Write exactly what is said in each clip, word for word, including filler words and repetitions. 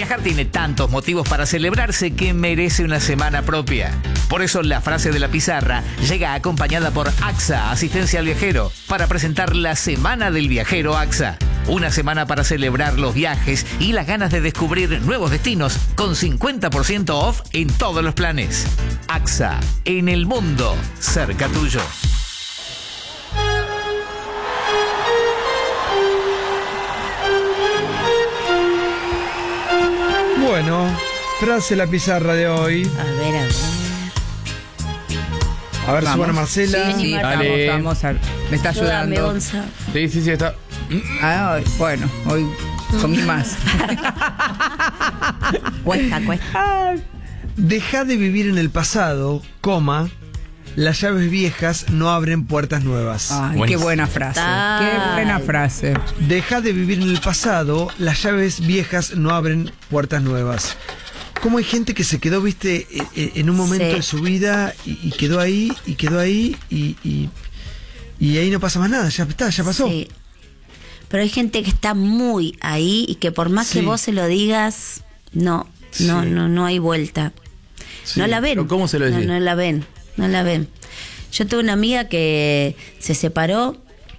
Viajar tiene tantos motivos para celebrarse que merece una semana propia. Por eso la frase de la pizarra llega acompañada por AXA, Asistencia al Viajero, para presentar la Semana del Viajero AXA. Una semana para celebrar los viajes y las ganas de descubrir nuevos destinos con cincuenta por ciento off en todos los planes. AXA, en el mundo, cerca tuyo. Bueno, frase la pizarra de hoy. A ver, a ver. A ver, Vamos. suena Marcela. Sí, Dale. vamos, vamos a, me está Ayúdame, ayudando. Gonza. Sí, sí, sí, está. Ah, bueno, hoy comí más. Cuesta, cuesta. Deja de vivir en el pasado, coma, las llaves viejas no abren puertas nuevas. Ay, Buenísimo. qué buena frase. Tal. Qué buena frase. Deja de vivir en el pasado, las llaves viejas no abren puertas nuevas. ¿Cómo hay gente que se quedó, viste, e- e- en un momento Sí. de su vida y, y quedó ahí, y quedó ahí, y, y, y ahí no pasa más nada, ya está, ya pasó. Sí. Pero hay gente que está muy ahí y que por más Sí. que vos se lo digas, no, no, Sí. no, no hay vuelta. Sí. No la ven. ¿Pero cómo se lo decís? No, no la ven, no la ven. Yo tuve una amiga que se separó,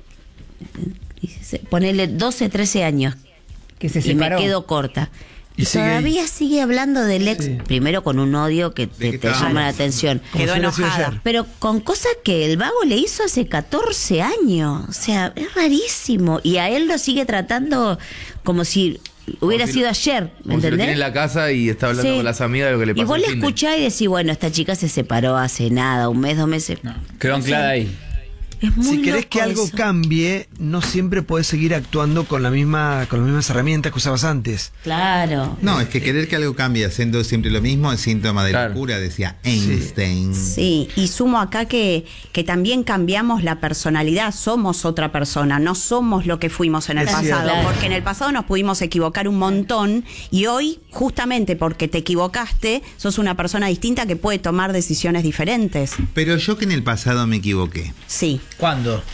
y se- ponele doce, trece años, Que se y separó. me quedo corta. Y Y sigue ahí. todavía sigue hablando del ex, Sí. primero con un odio que te, qué te estábamos? llama la atención. Como Quedó si hubiera sido enojada. ayer. Pero con cosas que el vago le hizo hace catorce años. O sea, es rarísimo. Y a él lo sigue tratando como si hubiera Como si sido lo- ayer. ¿Me Como si lo entendés? tiene en la casa y está hablando Sí. con las amigas de lo que le pasó. Y vos el le fin de- escuchás y decís, bueno, esta chica se separó hace nada, un mes, dos meses. Quedó anclada ahí. Es muy Si querés loco que algo eso. cambie, no siempre podés seguir actuando con la misma, con las mismas herramientas que usabas antes. Claro. No, es que querer que algo cambie haciendo siempre lo mismo es síntoma de Claro. locura, decía Einstein. Sí, y sumo acá que, que también cambiamos la personalidad, somos otra persona, no somos lo que fuimos en el Es pasado, cierto. porque en el pasado nos pudimos equivocar un montón y hoy, justamente porque te equivocaste, sos una persona distinta que puede tomar decisiones diferentes. Pero yo que en el pasado me equivoqué. Sí, ¿Cuándo?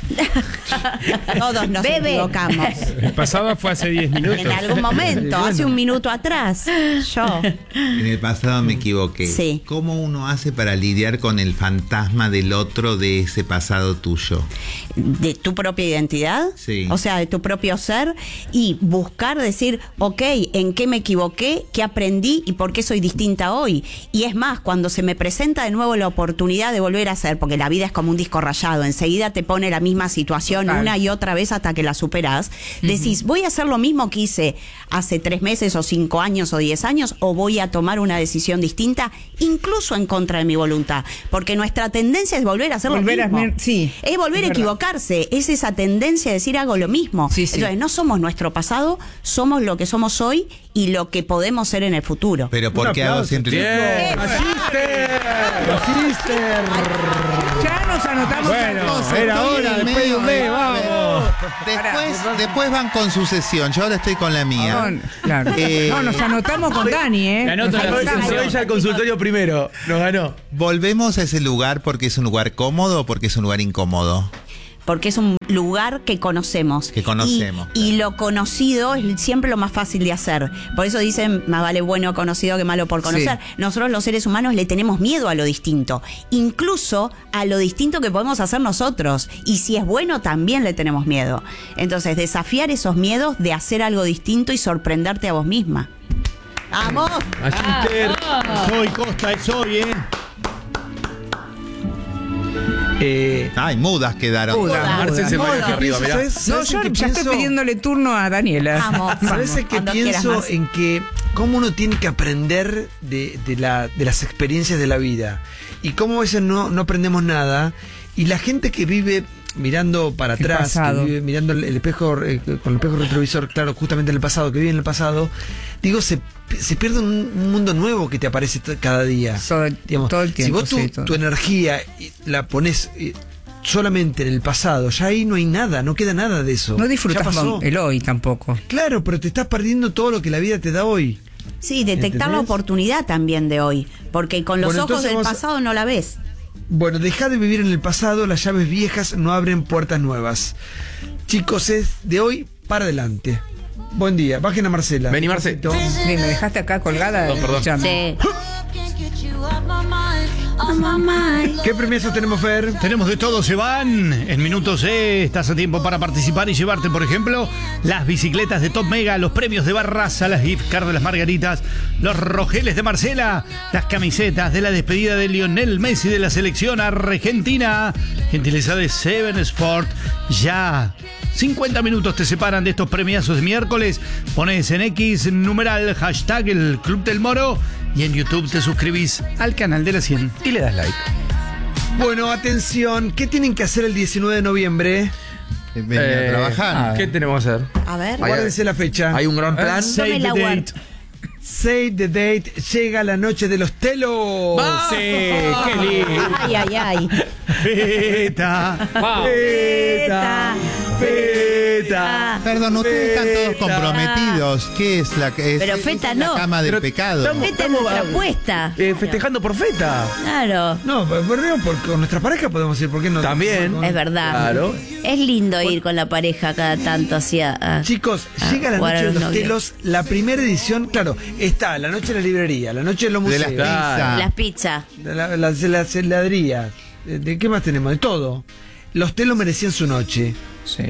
todos nos Bebe. equivocamos. El pasado fue hace diez minutos. En algún momento, hace un minuto atrás, yo. En el pasado me equivoqué. Sí. ¿Cómo uno hace para lidiar con el fantasma del otro de ese pasado tuyo? De tu propia identidad, Sí. o sea, de tu propio ser, y buscar decir, ok, ¿en qué me equivoqué? ¿Qué aprendí? ¿Y por qué soy distinta hoy? Y es más, cuando se me presenta de nuevo la oportunidad de volver a ser, porque la vida es como un disco rayado, enseguida te pone la misma situación Total. una y otra vez hasta que la superás, decís, ¿voy a hacer lo mismo que hice hace tres meses o cinco años o diez años? ¿O voy a tomar una decisión distinta, incluso en contra de mi voluntad? Porque nuestra tendencia es volver a hacer Volver lo a mismo. mer- sí, es volver es a verdad. equivocarse, es esa tendencia de decir hago lo mismo. Sí, sí. Entonces no somos nuestro pasado, somos lo que somos hoy y lo que podemos ser en el futuro. Pero ¿por Un qué hago aplauso, siempre lo Bien. ¡Magister! ¡Magister! Ya nos anotamos. Bueno, Cosa, era estoy hora, en el después de un medio mes, de- vamos. Después, después van con su sesión, yo ahora estoy con la mía. No, claro. Eh, No, nos anotamos con Dani, ¿eh? Me anoto Nos en la anotamos. sesión. Ella al consultorio primero. Nos ganó. ¿Volvemos a ese lugar porque es un lugar cómodo o porque es un lugar incómodo? Porque es un lugar que conocemos. Que conocemos, Y, y lo conocido es siempre lo más fácil de hacer. Por eso dicen, más vale bueno conocido que malo por conocer. Sí. Nosotros los seres humanos le tenemos miedo a lo distinto. Incluso a lo distinto que podemos hacer nosotros. Y si es bueno, también le tenemos miedo. Entonces, desafiar esos miedos de hacer algo distinto y sorprenderte a vos misma. ¡Vamos! Magister. Soy Costa, es hoy, ¿eh? Eh, Ay, mudas quedaron. Mudas. Marce se ¿sabes maneja qué arriba, pienso? mirá. ¿Sabes- No, sabes yo en qué ya pienso? estoy pidiéndole turno a Daniela. Vamos. ¿Sabes en qué Cuando quieras pienso? más. En que cómo uno tiene que aprender de, de, la, de las experiencias de la vida. Y cómo a veces no, no aprendemos nada. Y la gente que vive mirando para El atrás, que pasado. vive mirando el, el espejo, eh, con el espejo retrovisor, claro, justamente en el pasado, que vive en el pasado, digo, se, se pierde un, un mundo nuevo que te aparece t- cada día. Todo el- todo el tiempo, Si vos tu, sí, todo. tu energía eh, la pones eh, solamente en el pasado, ya ahí no hay nada, no queda nada de eso. No Ya disfrutas pasó. el hoy tampoco. Claro, pero te estás perdiendo todo lo que la vida te da hoy. Sí, detectar la ¿Entendés? oportunidad también de hoy. Porque con los Bueno, ojos entonces del vamos a- pasado no la ves. Bueno, dejá de vivir en el pasado, las llaves viejas no abren puertas nuevas. Chicos, es de hoy para adelante. Buen día. Bajen a Marcela. Vení, Marce. Despacito. Sí, me dejaste acá colgada. Perdón, perdón. escuchando. Sí. ¿Qué premios tenemos, Fer? Tenemos de todo, se van. En minutos eh, estás a tiempo para participar y llevarte, por ejemplo, las bicicletas de Top Mega, los premios de Barraza, las gift cards de las Margaritas, los rogeles de Marcela, las camisetas de la despedida de Lionel Messi de la selección argentina. Gentileza de Seven Sport. Ya cincuenta minutos te separan de estos premiazos de miércoles. Pones en X numeral hashtag el Club del Moro y en YouTube te suscribís al canal de la cien y le das like. Bueno, atención. ¿Qué tienen que hacer el diecinueve de noviembre? Venir Eh, a trabajar. ¿Qué tenemos que hacer? A ver. Guárdense la fecha. ¿Hay un gran plan? Yo me la guardo. Save the date. Llega la noche de los telos. Sí, qué lindo. Ay, ay, ay. Feta. Wow. Feta. Feta. Perdón, ustedes están todos comprometidos. ¿Qué es la, es, Pero es Feta la no. cama del Pero pecado? estamos- Esta es nuestra apuesta. Eh, festejando por Feta. Claro. No, pero no, por, con nuestra pareja podemos ir. ¿Por qué no? También. Con- Es verdad. Claro. Es lindo ir con la pareja cada tanto hacia. ah, Chicos, Ah, llega la jugar a noche de los los novios. telos, la primera edición, claro, está la noche de la librería, la noche de los De museos, las de pizzas. Las pizzas. la, la, de la heladería, de, de qué más tenemos, de todo. Los telos merecían su noche. Sí.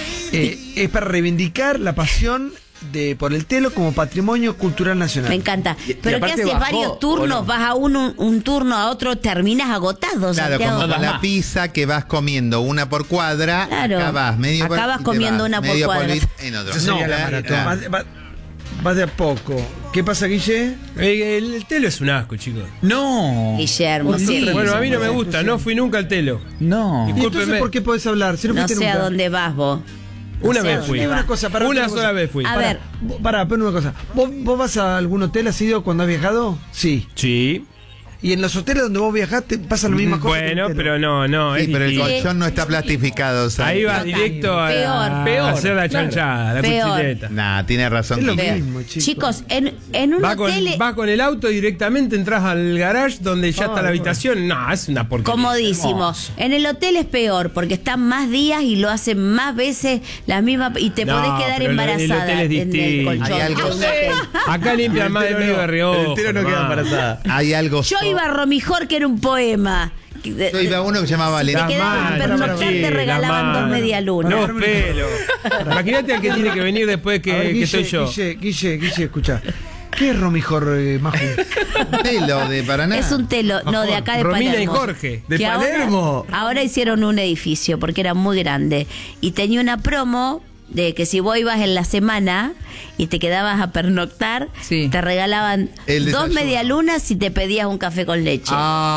Eh, es para reivindicar la pasión de por el telo como patrimonio cultural nacional. Me encanta. Y- y Pero ¿qué aparte haces? bajó, Varios turnos, ¿o no? vas a uno, un turno a otro, terminas agotado. Claro, Santiago. como No con das la más. pizza que vas comiendo una por cuadra, Claro. acá vas medio por- Acá vas y te comiendo una por medio cuadra. polvito en otro. Esa sería No, la la- maratón. la- Vas, va- vas de a poco. ¿Qué pasa, Guille? Eh, El, el telo es un asco, chicos. No. Guillermo, Sí. sí. Bueno, a mí no me gusta, no fui nunca al telo. No. ¿Y entonces Discúlpeme. por qué podés hablar? Si no, No fuiste sé a nunca. dónde vas vos. Una sé vez a fui. dónde Una vas. cosa, pará, Una una sola cosa. vez fui. A Pará, ver. vos- Pará, pero una cosa. ¿Vos, ¿Vos vas a algún hotel, has ido cuando has viajado? Sí. Sí. Y en los hoteles donde vos viajaste pasa la misma cosa. que en el Bueno, hotel. pero no, no. Sí, es pero el distinto. colchón no está plastificado. ¿sabes? Ahí vas Total. directo a, Peor. a Peor, hacer la claro. chanchada, la Peor. cuchilleta. Nah, tiene razón. Es lo Guille. mismo, chicos. Chicos, en, en un Va con, hotel va con el auto directamente, entras al garage donde ya está la habitación. No, es una porquería. comodísimo. Hermoso. En el hotel es peor porque están más días y lo hacen más veces las mismas y te No, podés quedar pero el- el embarazada hotel es en el distinto. colchón. Hay algo- de un hotel. Acá limpian más de medio de reojo. El telo no queda hermano. embarazada. Hay algo. Yo iba a Romijor, que era un poema. Yo iba a uno que se llamaba Si te Valentín. quedabas a manos, pernoctar, sí, te las regalaban dos manos. medialunas. Los pelos. Imagínate al que tiene que venir después que, A ver, que Guille, estoy yo. Guille, Guille, Guille, escucha. ¿Qué es Romijor, eh, Maju? Telo de Paraná. Es un telo, no, de acá de Romina Palermo. y Jorge. ¿De Que ahora- Palermo? Ahora, hicieron un edificio porque era muy grande. Y tenía una promo de que si vos ibas en la semana y te quedabas a pernoctar, Sí. te regalaban El dos desayuno. medialunas si te pedías un café con leche.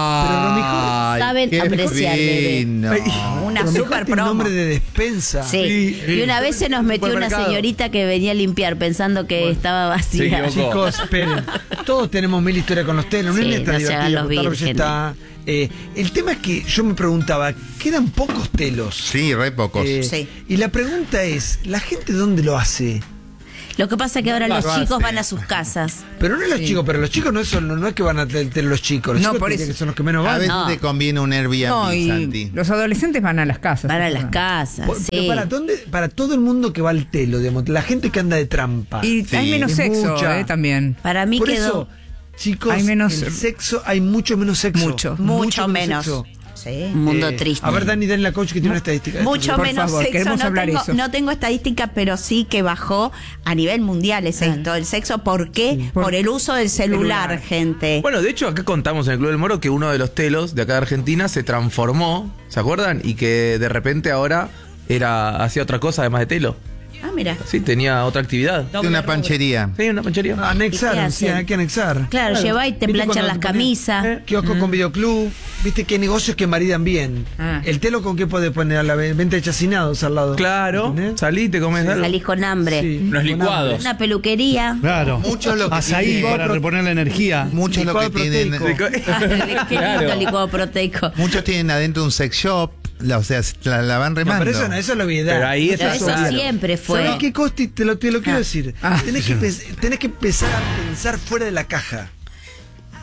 Ah, Saben qué apreciar, bebé. fino. Una Romijor super tiene promo. nombre de despensa. Sí. Y una vez se nos metió una Supermercado. señorita que venía a limpiar pensando que estaba Se vacía. equivocó. Chicos, esperen. Todos tenemos mil historias con los telos. No Sí, es no tan se hagan divertido. los Cotarro ya vírgenes. está. Eh, el tema es que yo me preguntaba, ¿quedan pocos telos? Sí, re pocos. Eh, Sí. Y la pregunta es, ¿la gente dónde lo hace? Lo que pasa es que ahora No los lo chicos hace. van a sus casas. Pero no los chicos, pero los chicos no, son, no es que van a tener los chicos. Los No, chicos por diría eso. que son los que menos A van. veces No. te conviene un Airbnb, No, y Santi. los adolescentes van a las casas. Van a las casas, Por- sí. pero para, dónde, para todo el mundo que va al telo, digamos, la gente que anda de trampa. Y Sí. hay menos Es sexo, mucha. eh, también. Para mí Por quedó eso, chicos, Hay menos- el sexo, hay mucho menos sexo. Mucho. Mucho menos. sexo. Sí. un mundo Eh, triste. A ver, Dani, Dani la coach que tiene una estadística. Mucho Por menos favor, sexo. queremos No hablar tengo, eso. no tengo estadística, pero sí que bajó a nivel mundial ese esto, el sexo. ¿Por qué? Por el uso del celular, Celular. gente. Bueno, de hecho, acá contamos en el Club del Moro que uno de los telos de acá de Argentina se transformó, ¿se acuerdan? Y que de repente ahora era hacía otra cosa además de telo. Ah, mira. Sí, tenía otra actividad. De una panchería. Sí, una panchería. ¿Y qué Anexaron, sí, hacen? hay que anexar. Claro, llevá y te ¿Viste planchan cuando las te ponen, camisas. eh, Kiosco con videoclub. Viste qué negocios que maridan bien. Ah. El telo con qué puede poner a la ve- venta de chacinados al lado. Claro, ¿Entendés? salí, te comes algo. Salís con hambre. Sí, Unos con licuados. hambre. Una peluquería. Claro. Muchos lo que Azaí tienen- para reponer la energía. Muchos lo que Licuado tienen. proteico. Qué lindo Claro. licuado proteico. Muchos tienen adentro un sex shop. La, o sea, la, la van No, remando. pero eso, no, eso es la obviedad. Pero ahí Pero está eso claro. siempre fue. ¿Sabés qué, Costi? Te lo, te lo quiero Ah. decir. Ah. Tenés, que, pe- tenés que empezar a pensar fuera de la caja.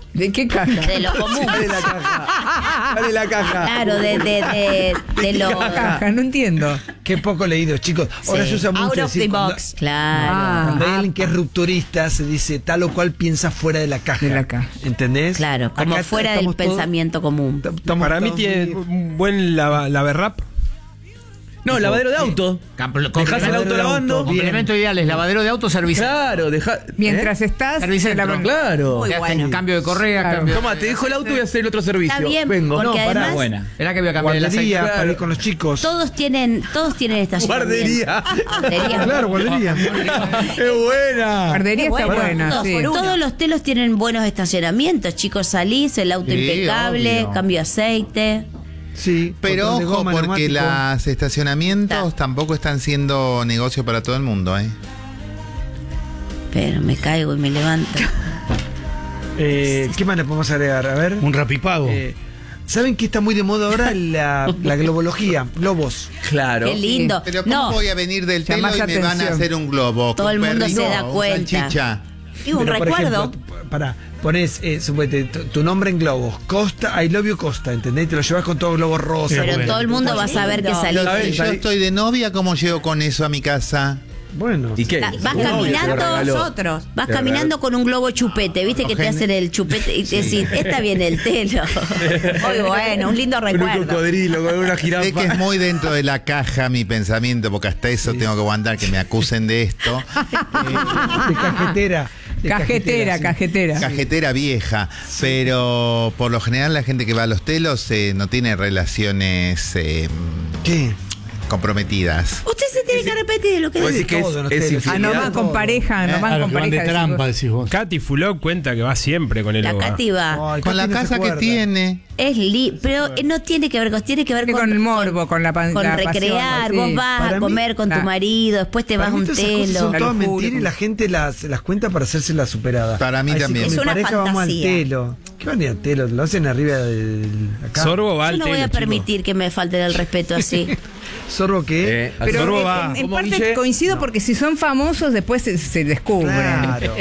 ¿De qué caja? De lo común. Dale la caja. Dale la caja. Claro, de, de, de, de lo. Caja, no entiendo. Qué poco leído, chicos. Ahora Sí. se usa Out mucho of decir the cuando, box. Claro. Ah. cuando hay alguien que es rupturista, se dice tal o cual piensa fuera de la caja. De la caja. ¿Entendés? Claro, como Acá fuera del estamos todos- pensamiento común. estamos Para mí todos tiene muy- un buen lava, laverrap. No, lavadero de auto. Dejás el auto lavando. Bien. Complemento ideal es lavadero de auto, servicio. Claro, deja. Mientras ¿eh? estás... Servicentro. te la- Claro. Muy bueno. Cambio de correa, Claro. cambio. Toma, te dejo el auto y voy a hacer el otro servicio. Está bien, Vengo. porque No, pará. además Buena. Era que voy a cambiar el aceite. Guardería Claro. para ir con los chicos. todos tienen, todos tienen estacionamiento. Guardería. Guardería. Claro, guardería. ¡Qué buena! Guardería está Bueno, buena, todos sí. por uno. Todos los telos tienen buenos estacionamientos, chicos, salís, el auto Sí, impecable, obvio. cambio de aceite. Sí. Pero control de ojo, goma, porque neumático. los estacionamientos Ta. tampoco están siendo negocio para todo el mundo, ¿eh? Pero me caigo y me levanto. Eh, ¿Qué más le podemos agregar? A ver. Un rapipago. Eh, ¿Saben qué está muy de moda ahora? La, la globología, globos. Claro. Qué lindo. Pero ¿cómo No, voy a venir del telo Llamás y me van a atención. hacer un globo? Todo el Un mundo se perrito, da un cuenta. salchicha. Y un Pero, por recuerdo. ejemplo, para, pones, eh, suponete, tu, tu nombre en globos. Costa, I love you Costa, ¿entendés? Te lo llevas con todos globos rosas. pero bueno. todo el mundo va a saber que No, salís. ¿sabes? Yo estoy de novia, ¿cómo llego con eso a mi casa? Bueno. ¿Y qué? Vas Un novio te lo caminando regaló. nosotros. Vas Te caminando con un globo chupete, viste que te Ojalá. hacen el chupete y te decís, esta viene el telo. Muy bueno, un lindo Con un recuerdo. cocodrilo, con una jirafa. Sé que es muy dentro de la caja mi pensamiento, porque hasta eso tengo que aguantar que me acusen de esto. De cajetera. de Cajetera, sí. cajetera. Cajetera vieja, pero por lo general la gente que va a los telos eh, no tiene relaciones eh, ¿Qué? comprometidas. Usted se tiene que repetir de lo que Vos dice. decís que es, todo, no es te- Ah, no infidelidad. van con pareja, no van Ah, los con que van pareja. de decís trampa, vos. decís vos. Katy Fulop cuenta que va siempre con el La hogar. Katy va. Ay, Con la Katy no se casa que acuerda. tiene. Es li pero eh, no tiene que ver con, tiene que ver Que con, con el morbo, con la pan- con la pasión, recrear. sí. Vos vas Para a mí- comer con tu Ah. marido, después te vas Para a mí un todas esas cosas telo. son La todas locura. mentiras y la gente las, las cuenta para hacerse la superada. Para mí Ay, sí, también. con Es mi una pareja vamos al fantasía. telo. ¿Qué van a ir al telo? Lo hacen arriba del acá. Sorbo va Yo al no voy telo, a chico. permitir que me falten el respeto así. ¿Sorbo qué? Eh, Pero Sorbo en- va. en, en Como parte Guille, coincido porque si son famosos después se, se descubren. Claro.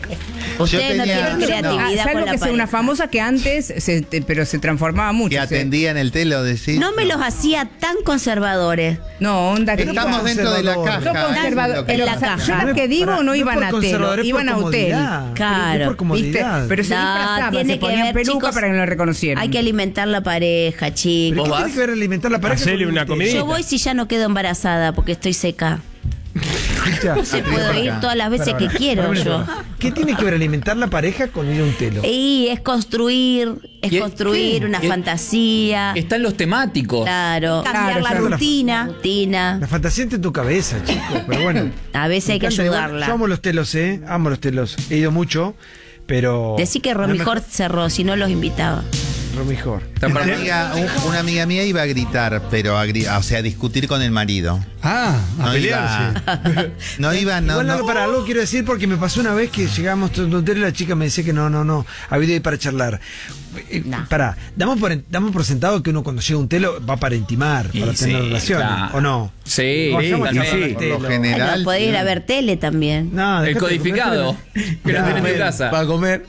Ustedes no tenía- tienen no. creatividad Ah, salvo con la que sea una pareja. famosa que antes, se- te- pero se transformaba mucho. Que se- atendía en el telo, decís. No me los hacía tan conservadores. No, onda que Estamos dentro de la caja. Yo conservador, es lo que- pero, En la o sea, caja. yo No las es que digo para- no iban por a telo, conservador, es por iban a hotel. comodidad. Claro. Es por ¿Viste? comodidad. Pero se No, disfrazaban, tiene se que ponían ver, peluca chicos, para que no lo reconocieran. Hay que alimentar la pareja, chicos. ¿Pero ¿Vos qué vas? tiene que ver alimentar la pareja? Hacele con una un telo? comidita. Yo voy si ya no quedo embarazada porque estoy seca. Escucha, Se puedo ir todas las veces que quiero yo. ¿Qué tiene que ver alimentar la pareja con ir a un telo? Y es construir, es ¿Y es- construir qué? una ¿Y es- fantasía. Están los temáticos. Claro. Cambiar Claro, la claro. rutina. Rutina. La fantasía está en tu cabeza, chico. Pero bueno. A veces hay que Me encanta, igual, ayudarla. Yo amo los telos, ¿eh? Amo los telos. He ido mucho, pero. Decí que no es Romijor mejor- cerró, si no los invitaba. Romijor. Está para- Una amiga, un- una amiga mía iba a gritar, pero a, gri- o sea, a discutir con el marido. Ah, a No pelearse. iba, no iba, no, Igual no. algo para algo quiero decir porque me pasó una vez que llegamos a un hotel y la chica me decía que no, no, no, había ido para charlar. Eh, No. Pará, damos por, damos por sentado que uno cuando llega a un telo va para intimar, para Y tener sí, relación, claro. ¿o no? Sí, No, vayamos a tal charlar vez al sí. Por lo telo. general. Bueno, podés ir a sí. ver tele también. No, El dejate de codificado. comer, Que lo No, tenés en tu bueno, casa. Para comer.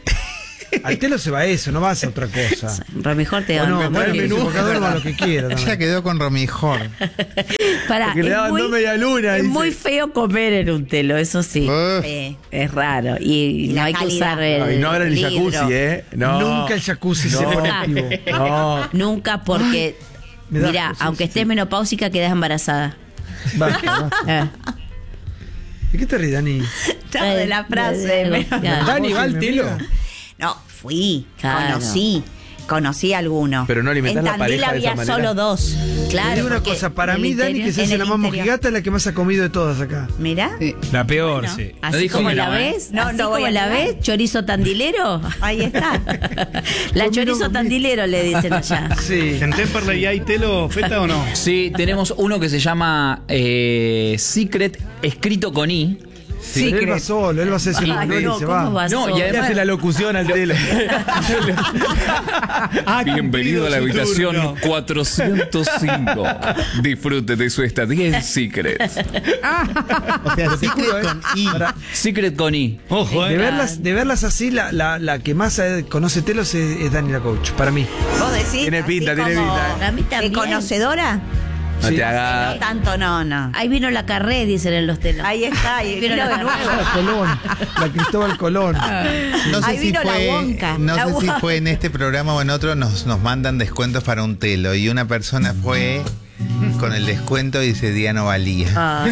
Al telo se va eso, no vas a otra cosa. Romijor te O va no, a bueno, mandar. el invocador va a lo que quiera. Ella también. quedó con Romijor. Pará, Porque le es daban muy- dos media luna, Es dice. muy feo comer en un telo, eso sí. Uf. Sí. Es raro. Y, no la hay que calidad. usar el. Ay, no era el libro. jacuzzi, ¿eh? No. Nunca el jacuzzi se No. pone activo. No. Nunca porque. me da Mira, cosa, aunque sí, estés sí. menopáusica, quedas embarazada. Basta, basta. Eh. ¿De qué te ríes, Dani? Chao de la frase. Eh, pero- claro. Dani va al telo. No, fui, Claro. conocí, conocí a alguno. Pero no alimentás en la Tandil pareja de esa había manera. solo dos. Te Claro. digo una porque cosa, para en mí el Dani, que interior- se en hace el la más interior. mojigata, es la que más ha comido de todas acá. Mira. Sí, la peor, Bueno. sí. Así dijo como que la no, ¿eh? ves, No, así no voy como a la negar. ves, chorizo tandilero. Ahí está. La Conmigo, chorizo conmigo. tandilero le dicen allá. Sí. ¿En Temperley hay telo, Feta, o no? Sí, tenemos uno que se llama eh, Secret, escrito con I. Sí, él va solo, él va a hacer su Ay, manual no, y se ¿cómo va. va No, solo? y además hace la locución al tele. Bienvenido a la habitación cuatrocientos cinco. Disfrute de su estadía en Secret. O sea, Secret con I. Secret con I. Ojo, De eh. verlas, de verlas así, la, la, la que más eh, conoce telos es, es Daniela Coach, para mí. ¿Vos decís? Tiene así pinta, tiene como pinta. Para mí también. ¿Conocedora? No Sí. te No hagas. tanto, no, no. Ahí vino la carré, dicen en los telos. Ahí está, ahí Vino vino la de nuevo. La Colón, la Cristóbal Colón. No sé Ahí si vino la fue, Wonka, no la sé si Wonka. fue en este programa o en otro, nos, nos mandan descuentos para un telo y una persona fue con el descuento y ese día no valía. Ah,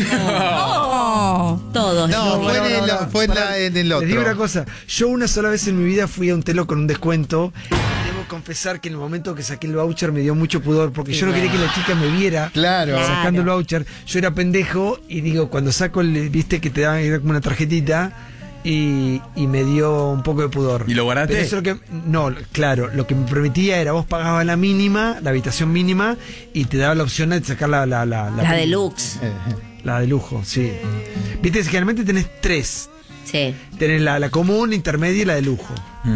Oh. todos. No, fue, no, en, el, no, no. fue en, Pará, la- en el Les digo una otro. cosa, yo una sola vez en mi vida fui a un telo con un descuento. Debo confesar que en el momento que saqué el voucher me dio mucho pudor porque yo no quería que la chica me viera Claro. sacando el voucher. Yo era pendejo y digo, cuando saco el, viste que te daban era como una tarjetita y, y me dio un poco de pudor. ¿Y lo guardaste? Pero eso lo que, no, claro, lo que me permitía era vos pagabas la mínima, la habitación mínima y te daba la opción de sacar la, la, la, La deluxe. La de lujo, sí. Viste, generalmente tenés tres. Sí. Tenés la, la común, la intermedia y la de lujo.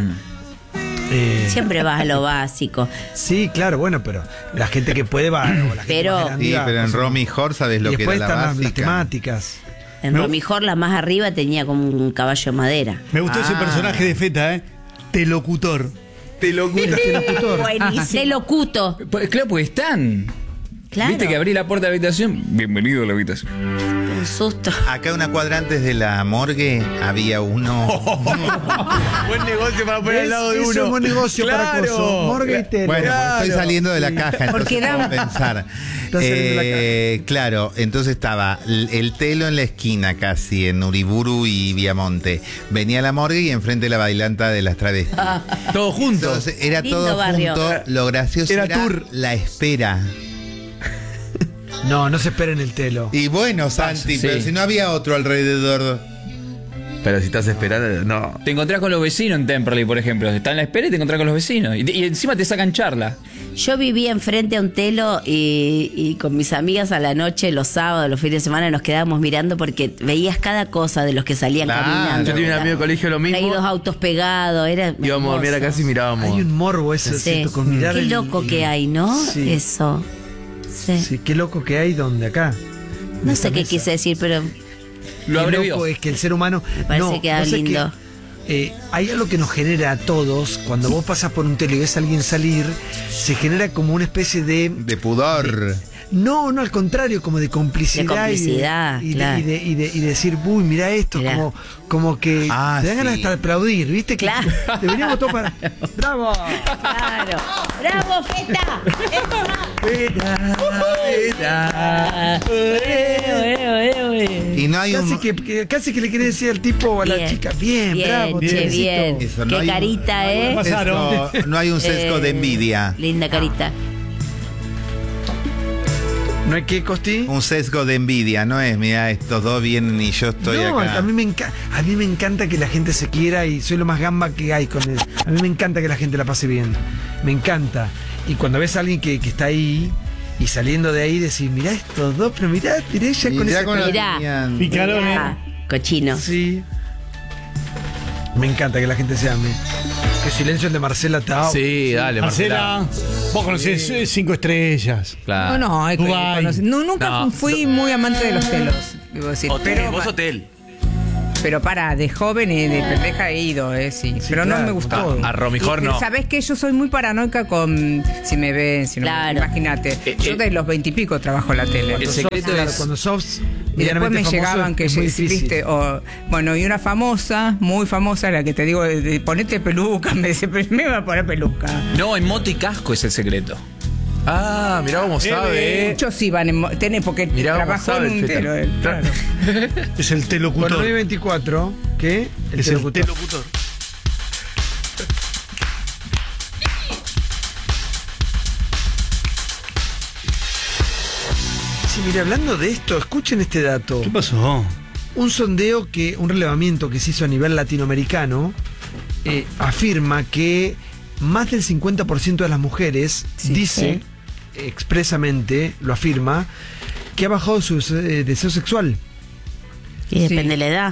Eh, Siempre vas a lo básico. sí, claro, bueno, pero la gente que puede va. o la gente Pero- más grande Sí, va, pero en o sea, Romy Hor sabes lo y que después era la están las, las básica. temáticas. En Me- Romijor, la más arriba, tenía como un caballo de madera. Me gustó ese Ah. personaje de Feta, ¿eh? Telocutor. Te lo Buenísimo. De locuto. Pues, claro, pues están. Claro. Viste que abrí la puerta de la habitación. Bienvenido a la habitación. Un susto. Acá una cuadra antes de la morgue había uno. Buen negocio para poner ¿Ves? al lado de Eso uno. es buen negocio para Claro. Coso. Morgue y telo. Bueno, Claro. porque estoy saliendo de la caja, entonces Porque puedo dan- pensar. Estás saliendo de la Eh, claro, entonces estaba el, el telo en la esquina casi, en Uriburu y Viamonte. Venía la morgue y enfrente la bailanta de las travestis. Todos juntos. Entonces era Lindo todo barrio. junto. Lo gracioso Era era, tour. la espera. No, no se esperen el telo. Y bueno, Santi, Sí. pero si no había otro alrededor. Pero si estás esperando, no. Te encontrás con los vecinos en Temperley, por ejemplo. Estás en la espera y te encontrás con los vecinos. Y, y encima te sacan charla. Yo vivía enfrente a un telo y, y con mis amigas a la noche, los sábados, los fines de semana, nos quedábamos mirando porque veías cada cosa de los que salían Claro. caminando. Yo tenía un amigo de colegio lo mismo. Hay dos autos pegados, era Íbamos a dormir acá hermoso. y mirábamos. Hay un morbo eso, Sí. ¿cierto? Con mirar Qué el- loco el- que hay, ¿no? Sí. Eso. Sí. Sí, qué loco que hay donde acá. No En sé esta qué mesa. quise decir, pero Lo Qué abrevió. loco es que el ser humano. Me parece no, que da vos sabés lindo. que, eh, hay algo que nos genera a todos. Cuando vos pasas por un telo y ves a alguien salir, se genera como una especie de. De pudor. No, no, al contrario, como de complicidad. De complicidad, y de, y de- claro. y de, y de- y de decir, uy, mira esto, Mirá. como, como que Ah, te dan ganas sí. hasta de aplaudir, ¿viste? Que Claro. deberíamos todos para. ¡Bravo! claro. ¡Bravo, Feta! Y no hay Casi un. que, que- casi que le querés decir al tipo o a la Bien. chica, bien, Bien, bravo, che, te felicito". bien. Eso, no Qué hay un- carita, ¿eh? Pasaron. Eso, no hay un sesgo Eh, de envidia. Linda carita. ¿No hay que, Costi? Un sesgo de envidia, no es, mira, estos dos vienen y yo estoy no, acá. A, mí me enca- a mí me encanta que la gente se quiera y soy lo más gamba que hay con él. A mí me encanta que la gente la pase bien. Me encanta. Y cuando ves a alguien que, que está ahí y saliendo de ahí decís, mirá estos dos, pero mirá, mirá ella con Mirá esa con cara". la Mirá. tenían. Picarones. Ah, cochino. Sí. Me encanta que la gente se ame. Que silencio el de Marcela Tao. Sí, dale, Marcela. Marcela, vos conocés eh, cinco estrellas. Claro. No, no, hay que Dubái. conocer. No, nunca No. fui muy amante de los telos. Debo decir. Hotel, pero, vos hotel. pero para, de joven y de pendeja he ido, eh, sí. pero no claro, me gustó. todo. A Romijor Y, no. ¿sabés qué? Yo soy muy paranoica con si me ven, si no me- Claro. imagínate. Eh, Yo eh. de los veintipico trabajo en la tele. El Cuando secreto sos- claro, es- cuando sos Y después me medianamente famoso, llegaban que es muy si- difícil. viste, o, bueno, y una famosa, muy famosa, la que te digo, de, de ponete peluca, me dice, "Pero me va a poner peluca. No, en moto y casco es el secreto. Ah, mirá cómo sabe, eh. Muchos iban en mo- tenés porque Mirá cómo trabajó sabe en el un feta. telo, él, claro. Es el Con telocutor. nueve veinticuatro, ¿qué? El Es telocutor. el telocutor. Sí, mire, hablando de esto, escuchen este dato. ¿Qué pasó? Un sondeo que, un relevamiento que se hizo a nivel latinoamericano, eh, afirma que más del cincuenta por ciento de las mujeres Sí, dice expresamente, lo afirma, que ha bajado su eh, deseo sexual. Y depende Sí. de la edad.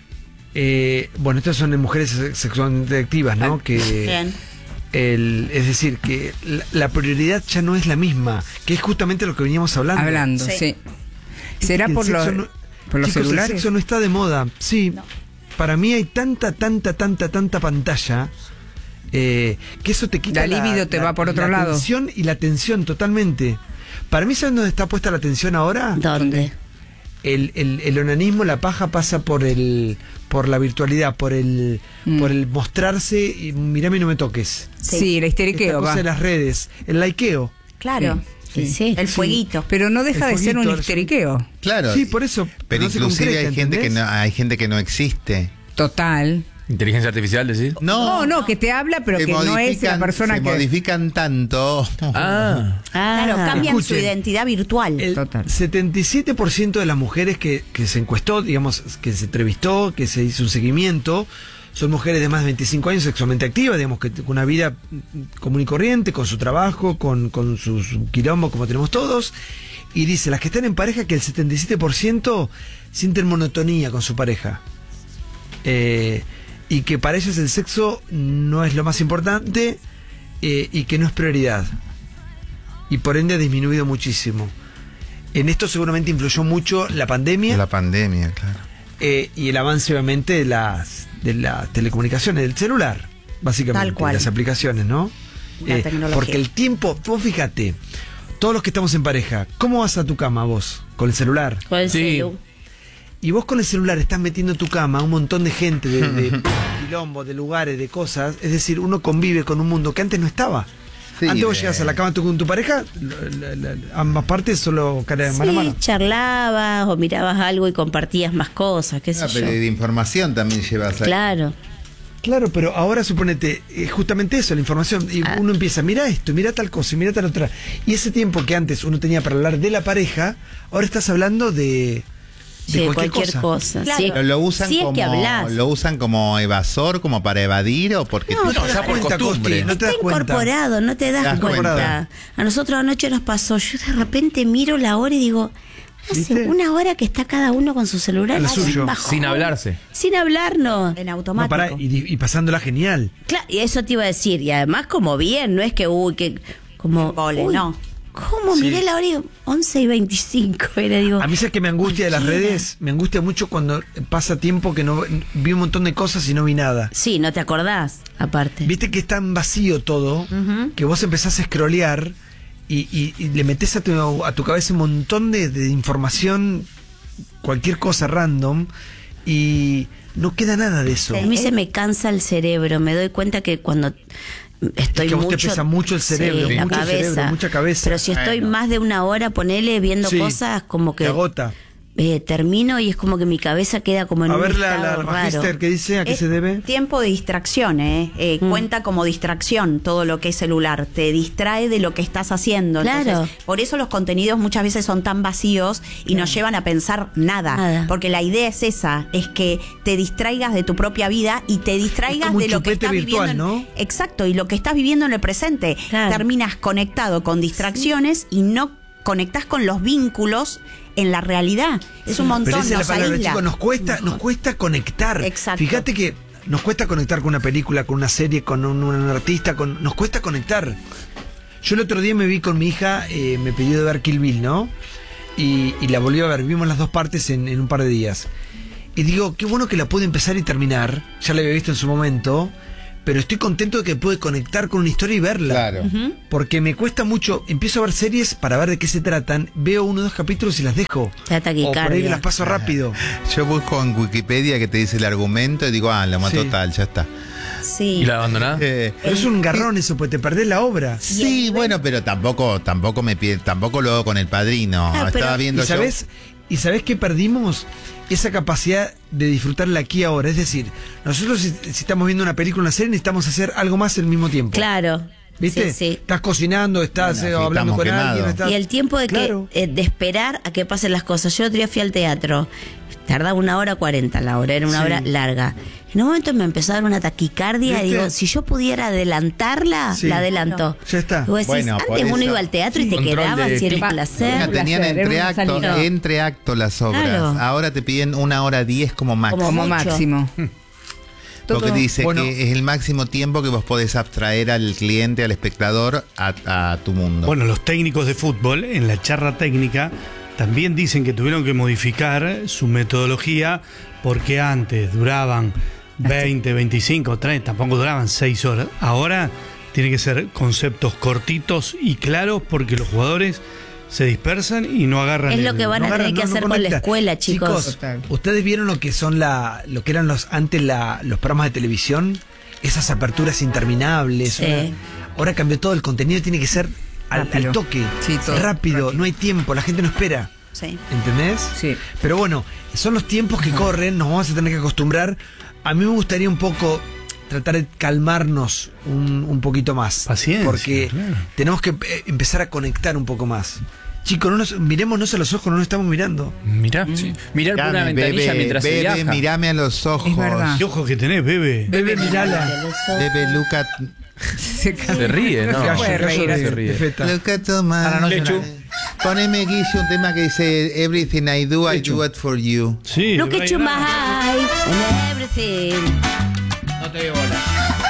Eh, bueno, estas son en mujeres sexualmente activas, ¿no? Que Bien. el, es decir, que la, la prioridad ya no es la misma, que es justamente lo que veníamos hablando. Hablando, Sí. sí. ¿Será El por, sexo los no- por los chicos, celulares? el sexo no está de moda. Sí. Para mí hay tanta, tanta, tanta, tanta pantalla eh, que eso te quita La libido te va por otro la lado. atención y la atención totalmente. Para mí, ¿saben dónde está puesta la atención ahora? ¿Dónde? El, el, el onanismo, la paja pasa por el por la virtualidad, por el Mm. por el mostrarse y mirame y no me toques. Sí, el Esta histeriqueo cosa va. de las redes, el likeo. Claro. Sí, sí. El Sí. fueguito. Pero no deja El de ser un fueguito, histeriqueo. Claro. Sí, por eso. Pero no se inclusive concreta, hay gente que ¿entendés? no, hay gente que no existe. Total. Inteligencia artificial, decís. No, no, que te habla, pero Se que no es la modifican- persona se que. modifican tanto. Ah. Claro, cambian su escuchen. identidad virtual. El Total. setenta y siete por ciento de las mujeres que, que se encuestó, digamos, que se entrevistó, que se hizo un seguimiento, son mujeres de más de veinticinco años sexualmente activas, digamos, que con una vida común y corriente, con su trabajo, con, con sus quilombos como tenemos todos. Y dice, las que están en pareja, que el setenta y siete por ciento sienten monotonía con su pareja. Eh, y que para ellas el sexo no es lo más importante eh, y que no es prioridad. Y por ende ha disminuido muchísimo. En esto seguramente influyó mucho la pandemia La pandemia, claro. eh, y el avance obviamente de las, de las telecomunicaciones, del celular, básicamente, Tal cual. las aplicaciones, ¿no? La tecnología. Porque el tiempo, vos fíjate, todos los que estamos en pareja, ¿cómo vas a tu cama vos? Con el celular. Con el Sí. celu. Y vos con el celular estás metiendo en tu cama a un montón de gente, de, de quilombo, de lugares, de cosas. Es decir, uno convive con un mundo que antes no estaba. Sí, antes vos de- llegas a la cama tú con tu pareja, la- la- la- ambas partes solo cara mano a Sí, mano. charlabas o mirabas algo y compartías más cosas, qué sé Ah, pero yo. de información también llevas a... Claro. Claro, pero ahora suponete, es justamente eso, la información. Y Ah. uno empieza, mira esto, mira tal cosa, mira tal otra. Y ese tiempo que antes uno tenía para hablar de la pareja, ahora estás hablando de, de Sí, cualquier, cualquier cosa. cosa. Claro. Sí, Pero lo usan sí es como que hablas. lo usan como evasor, como para evadir o porque No, te- no te ya das por cuenta, costumbre. Costi, no te Está das cuenta. incorporado, no te das Das cuenta. cuenta. A nosotros anoche nos pasó, yo de repente miro la hora y digo, hace ¿Viste? una hora que está cada uno con su celular. A lo hace un suyo. bajón. Sin hablarse. Sin hablarnos. En No, automático. pará, y, y pasándola genial. Claro, y eso te iba a decir, y además como bien, no es que, uy, que, como, Vole, uy, no. ¿cómo miré la hora y digo, once y veinticinco? Era, digo, A mí sé que me angustia de las cualquiera. redes, me angustia mucho cuando pasa tiempo que no vi un montón de cosas y no vi nada. Sí, no te acordás, aparte. Viste que es tan vacío todo que vos empezás a scrollear y, y- y le metés a tu, a tu cabeza un montón de, de información, cualquier cosa random, y no queda nada de eso. A mí se me cansa el cerebro, me doy cuenta que cuando estoy Es que a vos te mucho, pesa mucho el cerebro, sí, la mucho cabeza, cerebro, mucha cabeza. pero si estoy Bueno. más de una hora, ponele viendo Sí, cosas como que te agota. eh, termino y es como que mi cabeza queda como en A un ver la, estado la raro. Magister que dice a qué Es se debe. tiempo de distracción, ¿eh? Eh, Mm. Cuenta como distracción todo lo que es celular. Te distrae de lo que estás haciendo. Claro. Entonces, por eso los contenidos muchas veces son tan vacíos y nos llevan a pensar nada. Nada. Porque la idea es esa, es que te distraigas de tu propia vida y te distraigas como un de lo que chupete estás virtual, viviendo. en- ¿no? Exacto, y lo que estás viviendo en el presente. Claro. Terminas conectado con distracciones y no conectás con los vínculos en la realidad. Es un montón, Pero esa es la nos palabra, aísla. chicos, nos cuesta, nos cuesta conectar. Exacto. Fíjate que nos cuesta conectar con una película, con una serie, con un, un artista, con, nos cuesta conectar. Yo el otro día me vi con mi hija, eh, me pidió de ver Kill Bill, ¿no? Y, y la volvió a ver, vimos las dos partes en, en un par de días. Y digo, qué bueno que la pude empezar y terminar, ya la había visto en su momento, pero estoy contento de que pude conectar con una historia y verla. Claro. Porque me cuesta mucho, empiezo a ver series para ver de qué se tratan, veo uno o dos capítulos y las dejo. Te da O por ahí taquicardia. las paso rápido. Yo busco en Wikipedia que te dice el argumento y digo, ah, lo mató Sí. tal, ya está. Sí. ¿Y la abandonás? Eh, Pero es un garrón eso, pues te perdés la obra. sí, bueno, pero tampoco, tampoco me pide, tampoco lo hago con el padrino. Ah, pero- Estaba viendo ¿Y sabes, ¿Y sabés qué perdimos? Esa capacidad de disfrutarla aquí y ahora. Es decir, nosotros si, si estamos viendo una película, una serie, necesitamos hacer algo más al mismo tiempo. Claro. ¿Viste? Sí, sí. Estás cocinando, estás Bueno, eh, sí, hablando estamos con alguien. quemados. estás- Y el tiempo de, que, Claro. eh, de esperar a que pasen las cosas. Yo el otro día fui al teatro. Tardaba una hora cuarenta la hora, era una Sí. hora larga. En un momento me empezó a dar una taquicardia. ¿Viste? Digo, si yo pudiera adelantarla, Sí. la adelanto. Ya está. Y vos decís, Bueno, por antes uno eso- iba al teatro y te Control quedabas de si era un pico. placer. Bueno, tenían placer, era entre una acto, salida. entre acto las obras. Claro. Ahora te piden una hora diez como máximo. Como Como mucho. máximo. Porque Todo- dice Bueno. que es el máximo tiempo que vos podés abstraer al cliente, al espectador, a, a tu mundo. Bueno, los técnicos de fútbol, en la charla técnica, también dicen que tuvieron que modificar su metodología porque antes duraban veinte, veinticinco, treinta, tampoco duraban seis horas. Ahora tiene que ser conceptos cortitos y claros porque los jugadores se dispersan y no agarran. Es el- lo que van No a tener agarran, que no- no hacer con la conectan. escuela, chicos. Total. ¿Ustedes vieron lo que son la, lo que eran los antes la, los programas de televisión? Esas aperturas interminables. Sí. una- ahora cambió todo, el contenido tiene que ser al, al Rápido. toque, Sí, todo rápido, no hay tiempo, la gente no espera. Sí. ¿Entendés? Sí. Pero bueno, son los tiempos que corren, nos vamos a tener que acostumbrar. A mí me gustaría un poco tratar de calmarnos un, un poquito más. Paciencia, Porque claro. tenemos que eh, empezar a conectar un poco más. Chicos, no nos, miremosnos a los ojos, no nos estamos mirando. Mirá, mirar por una Mirame, ventanilla bebe, mientras se bebe, viaja. mirame a los ojos. Es verdad. ¿Qué ojos que tenés, bebé? Bebe, mirala. Bebe, Luca, Se, Se ríe, ¿no? se Gallo, puede gallo reír de- así. se ríe. de feta. Luca, toma. Para no llorar. Poneme, Guille, un tema que dice Everything I do, I do it for you. Sí. Look de at you, my Brian Adams. eye and everything. No te doy bola.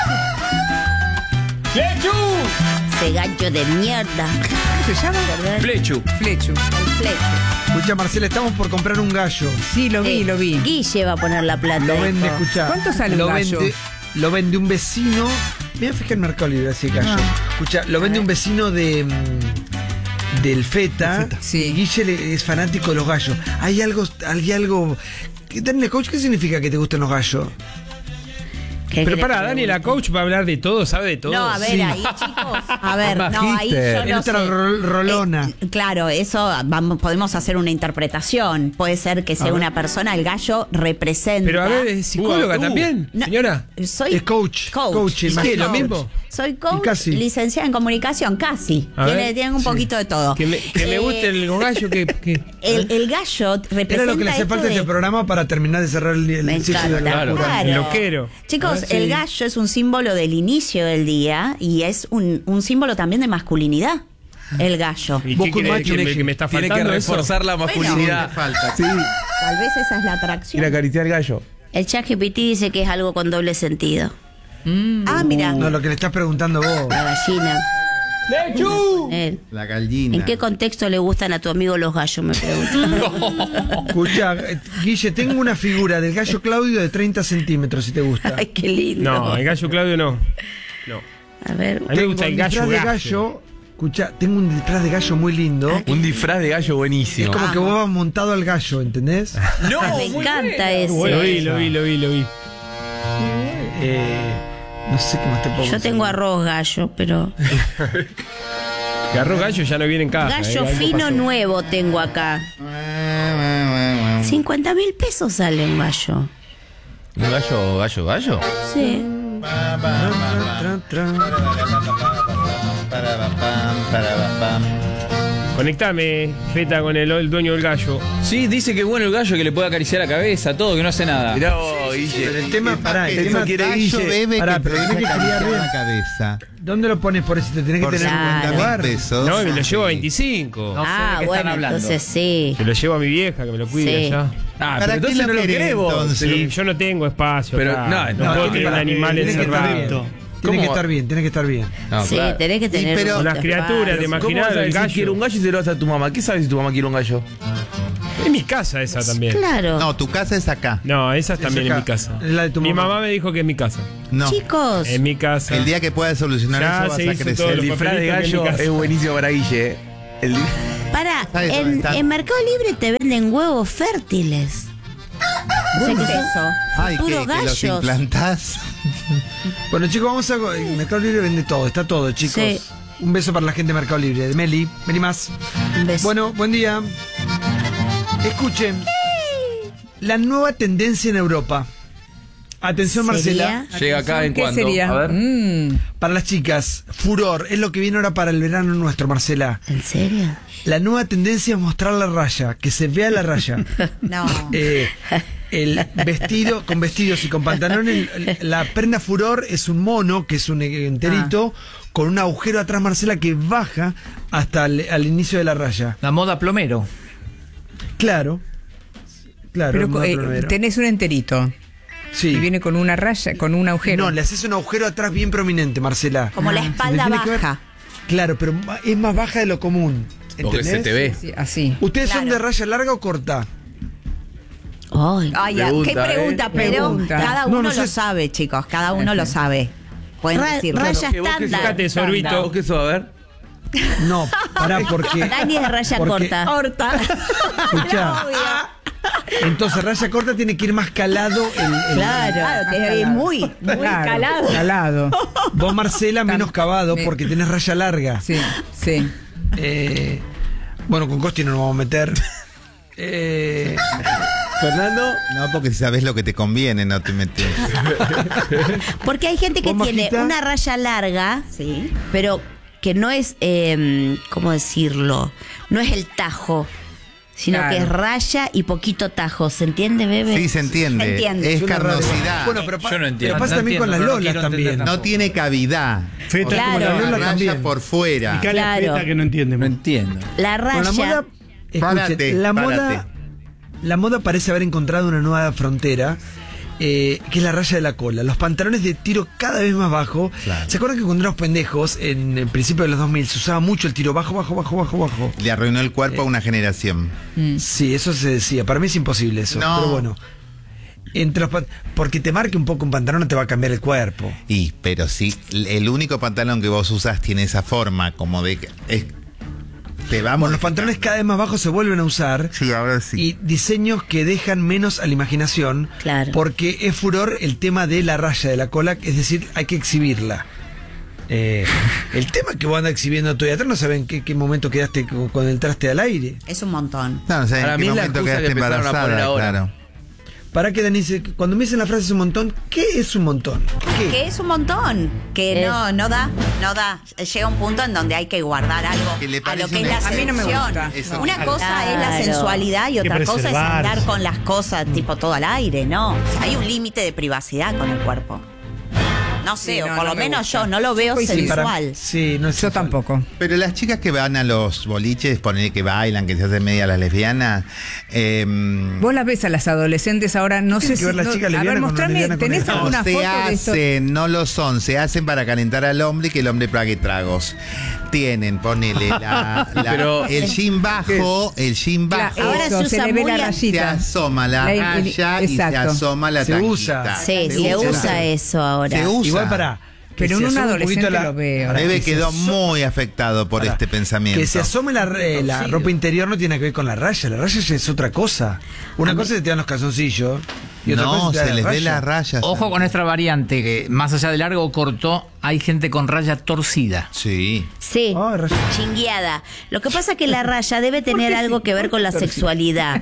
¡Flechu! Ese gancho de mierda. ¿Cómo se llama? ¿Verdad? Flechu. Flechu. El flecho. Escucha, Marcela, estamos por comprar un gallo. Sí, lo vi, Eh, lo vi. Guille va a poner la plata. Lo hijo. vende, escucha. ¿Cuánto sale un lo gallo? Vende, lo vende un vecino. Mira, fíjate en Mercado Libre así gallo. Ah. Escucha, lo vende un vecino de mm, del Feta. Feta. Sí. Y Guille le- es fanático de los gallos. Hay algo, hay algo. ¿Qué, Daniela Coach, ¿qué significa que te gusten los gallos? ¿Qué Pero querés pará, que Dani, la pregunte? coach va a hablar de todo, sabe de todo. No, a ver, Sí. ahí, chicos. A ver, no, ahí Magíster. yo Es no nuestra sé. rol- rolona. Eh, claro, eso vamos, podemos hacer una interpretación. Puede ser que sea una persona, el gallo representa. Pero a ver, ¿es psicóloga Uh, también, No, señora? Soy Es coach. Coach. Coach, ¿Y qué, lo Coach. mismo? Soy Y coach, casi. licenciada en comunicación, casi. A Tiene, ver, tienen un sí. poquito de todo. Que me, que me Eh, guste el gallo que... que- El, el gallo representa. Era lo que le hace esto falta a de- este programa para terminar de cerrar el, el Me ciclo de la encanta. Claro. locura. Claro. Loquero. Chicos, Ah, sí. el gallo es un símbolo del inicio del día y es un, un símbolo también de masculinidad. El gallo. ¿Y Vos qué con crees macho que me, eje. que me está Tiene que faltando eso? reforzar la masculinidad. falta. Sí, Tal vez esa es la atracción. ir a acariciar el gallo. El chat G P T dice que es algo con doble sentido. Ah, mira. No, lo que le estás preguntando vos. La gallina. ¡Lechu! Él. La gallina. ¿En qué contexto le gustan a tu amigo los gallos? Me pregunta. Escucha, eh, Guille, tengo una figura del gallo Claudio de treinta centímetros, si te gusta. Ay, qué lindo. No, el gallo Claudio no. No. A ver. A mí me gusta un el gallo disfraz de gallo. gallo. Escucha, tengo un disfraz de gallo muy lindo. Un disfraz de gallo Es buenísimo. como que vos vas montado al gallo, ¿entendés? No, Me muy encanta ese. Lo vi, lo vi, lo vi, lo vi. Eh, no sé qué más te puedo Yo decir. tengo arroz gallo, pero. Garro gallo ya no viene en caja. Gallo eh, algo fino pasó. nuevo tengo acá. cincuenta mil pesos sale un gallo. ¿Un gallo, gallo, gallo? Sí. Tran, tran. Conectame, Feta, con el, el dueño del gallo. Sí, dice que bueno el gallo que le puede acariciar la cabeza, todo, que no hace nada. Mirá vos, Pero Guille. el tema, pará, el El tema, quiere gallo Guille. bebe Pará, que pero te tenés que deja criar acariciar bien. la cabeza. ¿dónde lo pones por eso? Te tenés que Por tener un Claro. buen cincuenta lugar. mil pesos. No, y me lo llevo a veinticinco. No sé de Ah, qué están bueno, hablando. entonces sí. Se lo llevo a mi vieja, que me lo cuide Sí. allá. Ah, ¿Para pero qué entonces lo no lo querés, querés vos. entonces? Y yo no tengo espacio. Pero, acá. no, no, no, puedo tiene tener un que- animal tiene que estar encerrado. bien. Tiene que ¿Cómo? estar bien, tiene que estar bien. No, Sí, claro. tenés que tener pero- mucho Unas criaturas, espacio. te ¿Cómo imaginas vas a el decir gallo? quiero un gallo y se lo vas a tu mamá? ¿Qué sabes si tu mamá quiere un gallo? Es mi casa esa también. Claro. No, tu casa es acá. No, esa es también acá. en mi casa. Es la de tu Mi mamá. mamá me dijo que es mi casa. No. Chicos. En mi casa. El día que puedas solucionar Ya eso se vas a hizo todo crecer. El Los disfraz de papelitos que en mi gallo casa. es buenísimo para Guille. eh. El di- Para, ¿Sabes dónde en, está? en Mercado Libre te venden huevos fértiles. O sea, ¿Qué que es son eso? Ay, que, puros que los gallos. implantás. Bueno, chicos, vamos a. En Mercado Libre vende todo, está todo, chicos. Sí. Un beso para la gente de Mercado Libre. De Meli, Meli más. Un beso. Bueno, buen día. Escuchen. La nueva tendencia en Europa Atención, Marcela. ¿Sería? Llega acá en ¿Qué cuanto. sería? A ver. Mm. Para las chicas, furor. Es lo que viene ahora para el verano nuestro, Marcela. ¿En serio? La nueva tendencia es mostrar la raya, que se vea la raya. No. Eh, el vestido, con vestidos y con pantalones, el- la prenda furor es un mono, que es un enterito, con un agujero atrás, Marcela, que baja hasta el al inicio de la raya. La moda plomero. Claro. Claro. Pero moda eh, plomero. tenés un enterito Sí. y viene con una raya, con un agujero. No, le haces un agujero atrás bien prominente, Marcela. Como la Se le espalda tiene que ver- baja. Claro, pero ma- es más baja de lo común. Porque ¿Entendés? se te ve. Sí, así. ¿Ustedes son Claro. de raya larga o corta? Ay, Ay, ya, Pregunta, qué pregunta, ¿eh? pero Pregunta. cada No, uno no lo sé. sabe, chicos. Cada uno lo sabe. Pueden Ra- decirlo. raya Que vos que estándar. Fíjate, sorbito. ¿Vos qué sos? A ver. No, pará, porque. Dani es de raya porque- corta. Corta. Escuchá. Entonces, raya corta tiene que ir más calado el. el- Claro. Claro, que es muy, muy Claro, calado. calado. Vos, Marcela, menos cavado me- porque tenés raya larga. Sí, sí. Eh, bueno, con Costi no nos vamos a meter. Eh, Fernando. No, porque si sabes lo que te conviene, no te metes. Porque hay gente que ¿Vos, tiene Majita? una raya larga, Sí. pero que no es, eh, ¿cómo decirlo? No es el tajo, sino Claro. que es raya y poquito tajo. ¿Se entiende, bebé? Sí, se entiende. Se entiende. Es yo la raya- carnosidad. Bueno, pero, pa- Yo no entiendo. pero pasa No también con las entiendo, no lolas quiero también. entender No tiene cavidad. Feta Claro. como la Una Lola raya también. por fuera. Y Cala Claro. Feta que no entiende. No entiendo. La Bueno, la raya. moda, escuchen, Párate, la moda, párate. la moda parece haber encontrado una nueva frontera, eh, que es la raya de la cola. Los pantalones de tiro cada vez más bajo. Claro. ¿Se acuerdan que cuando éramos pendejos, en el principio de los dos mil, se usaba mucho el tiro bajo, bajo, bajo, bajo, bajo? Le arruinó el cuerpo a una generación. Sí, eso se decía. Para mí es imposible eso. No. Pero bueno. Entre los pan- porque te marque un poco un pantalón no te va a cambiar el cuerpo. Y, pero sí, el único pantalón que vos usás tiene esa forma, como de que es- te vamos. Bueno, los pantalones cada vez más bajos se vuelven a usar. Sí, ahora sí. Y diseños que dejan menos a la imaginación. Claro. Porque es furor el tema de la raya de la cola, es decir, hay que exhibirla. Eh, el tema que vos andas exhibiendo todavía atrás, no saben en qué, qué momento quedaste con, con el traste al aire. Es un montón. No, no sé Para en mí qué es la momento excusa quedaste que empezaron a poner embarazada, ahora. claro. Para que Denise, cuando me dicen la frase es un montón, ¿qué es un montón? ¿Qué? Que es un montón. Que Es- no, no da, no da. Llega un punto en donde hay que guardar algo Que le a parece lo que es una- la A mí no me seducción. gusta. Eso. Una cosa es la Claro. sensualidad y que otra cosa es preservarse. andar con las cosas tipo todo al aire, ¿no? O sea, hay un límite de privacidad con el cuerpo. No sé, Sí, o no, por no lo me menos gusta. yo no lo veo Sí, sí, Para- sensual. sí, no es Yo sensual. tampoco. Pero las chicas que van a los boliches, poner que bailan, que se hacen media las lesbianas, eh, Vos las ves a las adolescentes ahora, no Tiene sé que ver si. las no- chicas a ver, lesbianas con mostrame, lesbianas con ¿tenés lesbianas. alguna no foto se de esto? hacen, no lo son, se hacen para calentar al hombre y que el hombre pague tragos. Tienen, ponele la, la- Pero- el jean bajo, el jean Claro, bajo. Ahora eso, se se, usa le ve muy la a- Se rayita. asoma la La- el- raya y se exacto. asoma la Se tanguita. usa. Sí, se, usa eso ahora. Se usa. Igual para. que Pero se en un asome adolescente poquito la- lo veo. para Bebe que se quedó aso- muy afectado por para- este pensamiento. Que se asome la, eh, la Sí. ropa interior no tiene que ver con la raya. La raya ya es otra cosa. Una cosa es que te dan los calzoncillos. Y otra cosa No, es que te se dan les la ve raya. las rayas. Ojo con nuestra variante, que más allá de largo o corto, hay gente con raya torcida. Sí. Sí, Ay, raya. chingueada. Lo que pasa es que la raya debe tener algo que ver con la sexualidad.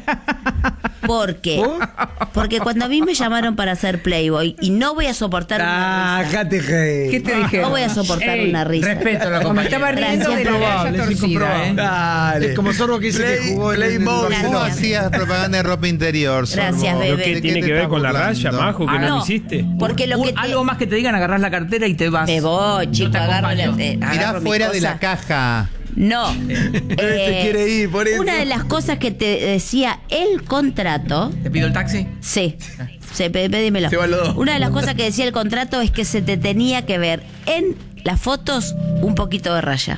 ¿Por qué? ¿Por? Porque cuando a mí me llamaron para hacer Playboy y no voy a soportar una Ah, risa. acá te re- ¿Qué te dije? No voy a soportar Ey, una risa. respeto a la Como me estaba compañera. riendo de la Gracias. raya Es torcida, incomprobable. ¿eh? Dale. Es como Sorbo que dice que jugó en el- en el Playboy, Gracias. vos Barcelona. hacías propaganda de ropa interior. Sorbo. Gracias, bebé. ¿Pero ¿De qué ¿De tiene te que ver estás con la raya, burlando? Majo, que Ah, no, no. lo hiciste? Porque lo Un- que te- algo más que te digan, agarrás la cartera y te vas. me voy, chico, te agarro la, acompaño. eh, Mirá agarro mi fuera de cosa. la caja. No. te Eh, quiere ir, por eso. Una de las cosas que te decía el contrato. ¿Te pido el taxi? Sí. Sí, pe- pedímelo. Se van los dos. Una de las cosas que decía el contrato es que se te tenía que ver en las fotos un poquito de raya.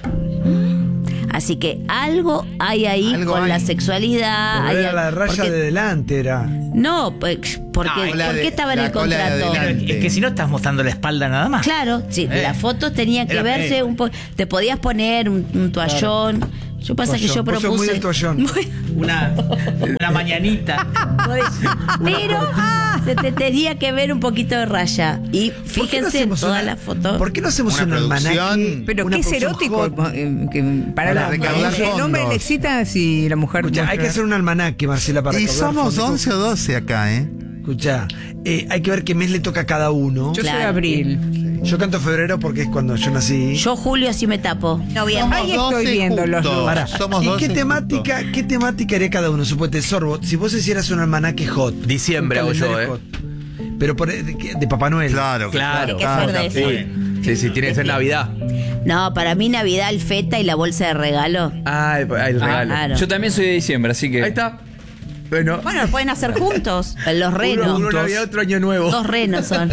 Así que algo hay ahí Algo con la hay. sexualidad. Pero hay era al- la raya porque- de delante, era. No, pues, porque, Ah, la ¿por de- qué estaba en la el cola de contrato? adelante. Es que, es que si no estás mostrando la espalda nada más. Claro, sí, Eh. las fotos tenían que Era- verse eh. un poco. Te podías poner un, un toallón. Yo pasa que yo Toallón. Vos sos propuse. muy del toallón. Una, una mañanita. Pero ah, se te tenía que ver un poquito de raya. Y ¿Por qué no fíjense hacemos todas una- las fotos. ¿por qué no hacemos Una un producción? almanaque? Pero una qué es producción erótico hot? eh, que para, Para la recaudar mujer. El hombre fondos. le excita si la mujer. Escuchá, hay muestra- que hacer un almanaque, Marcela, para Y recaudar somos fondos. once o doce acá, ¿eh? Escuchá, Eh, hay que ver qué mes le toca a cada uno. Yo soy Claro. abril. Yo canto febrero porque es cuando yo nací. Yo julio sí me tapo. Noviembre. Ahí estoy doce viendo los juntos. looks. Pará, Somos ¿y doce qué juntos. temática, qué temática haría cada uno? Suponete, Sorbo, si vos hicieras un almanaque hot. Diciembre un hago yo, calendario ¿eh? hot, pero por, de, de Papá Noel. Claro, Claro. Tiene que ser de eso. Sí, sí, tiene que ser Navidad. No, para mí Navidad, el feta y la bolsa de regalo. Ah, el, el regalo. claro. Yo también soy de diciembre, así que. Ahí está. Bueno, Bueno, lo pueden hacer juntos. Los uno, renos. uno Navidad, otro año nuevo. Dos renos son.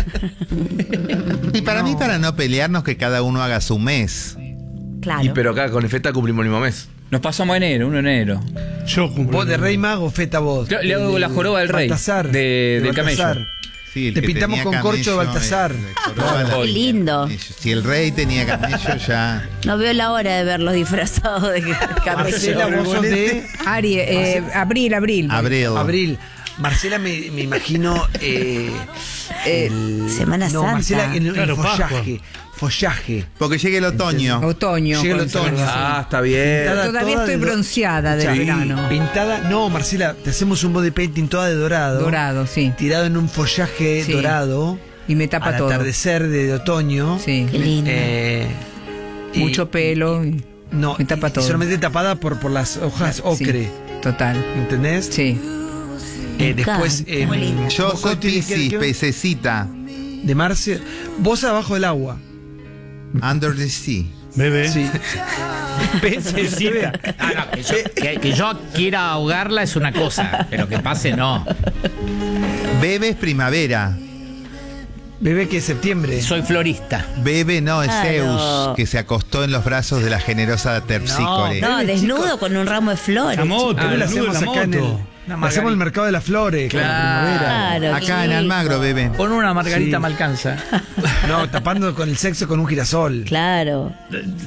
Y para mí, para no pelearnos, que cada uno haga su mes. Claro. Y pero acá con el feta cumplimos el mismo mes. Nos pasamos enero, uno de enero. Yo cumplo. Vos de Rey Mago, feta vos. Yo le hago la joroba del rey. Baltasar. de- del Baltasar. camello. Sí, el Te que pintamos tenía con corcho de camello, Baltasar. el- el joroba la- Qué lindo. Si el rey tenía camello, ya. No veo la hora de verlos disfrazados de Marcela, camello. vos sos de Ari, eh, abril, abril. Abril. abril. Marcela me, me imagino eh, el- Semana no, Santa. Marcela en el Claro, follaje. Follaje. Porque llegue el otoño. Otoño. Llega el con otoño. sol. Ah, está bien. Pintada Todavía toda estoy de do- bronceada del Sí. verano. Pintada, no, Marcela, te hacemos un body painting toda de dorado. Dorado, sí. Tirado en un follaje Sí. dorado. Y me tapa al todo. atardecer de otoño. Sí. Qué lindo. Eh, y- Mucho pelo. y- No, me tapa y- y todo. solamente tapada por, por las hojas ocre. Sí, total. ¿Entendés? Sí. Eh, Me después, encanta. eh, Muy lindo. Yo vos, soy Coti, ¿qué- Piscis, qué- pececita. de Marce. Vos abajo del agua. Under the sea. Bebé. Sí. Pececita. Ah, no, que, yo, que- que yo quiera ahogarla es una cosa, pero que pase no. Bebe es primavera. Bebé que es septiembre. Soy florista. Bebe no es Claro. Zeus, que se acostó en los brazos de la generosa Terpsícore. No, Bebé, desnudo chicos. con un ramo de flores. La moto, Ah, el la club de hacemos la acá en el, moto. la hacemos en el mercado de las flores. con la primavera. Claro, Acá qué en lindo. Almagro, bebe. Con una margarita Sí. me alcanza. No, tapando con el sexo con un girasol. Claro.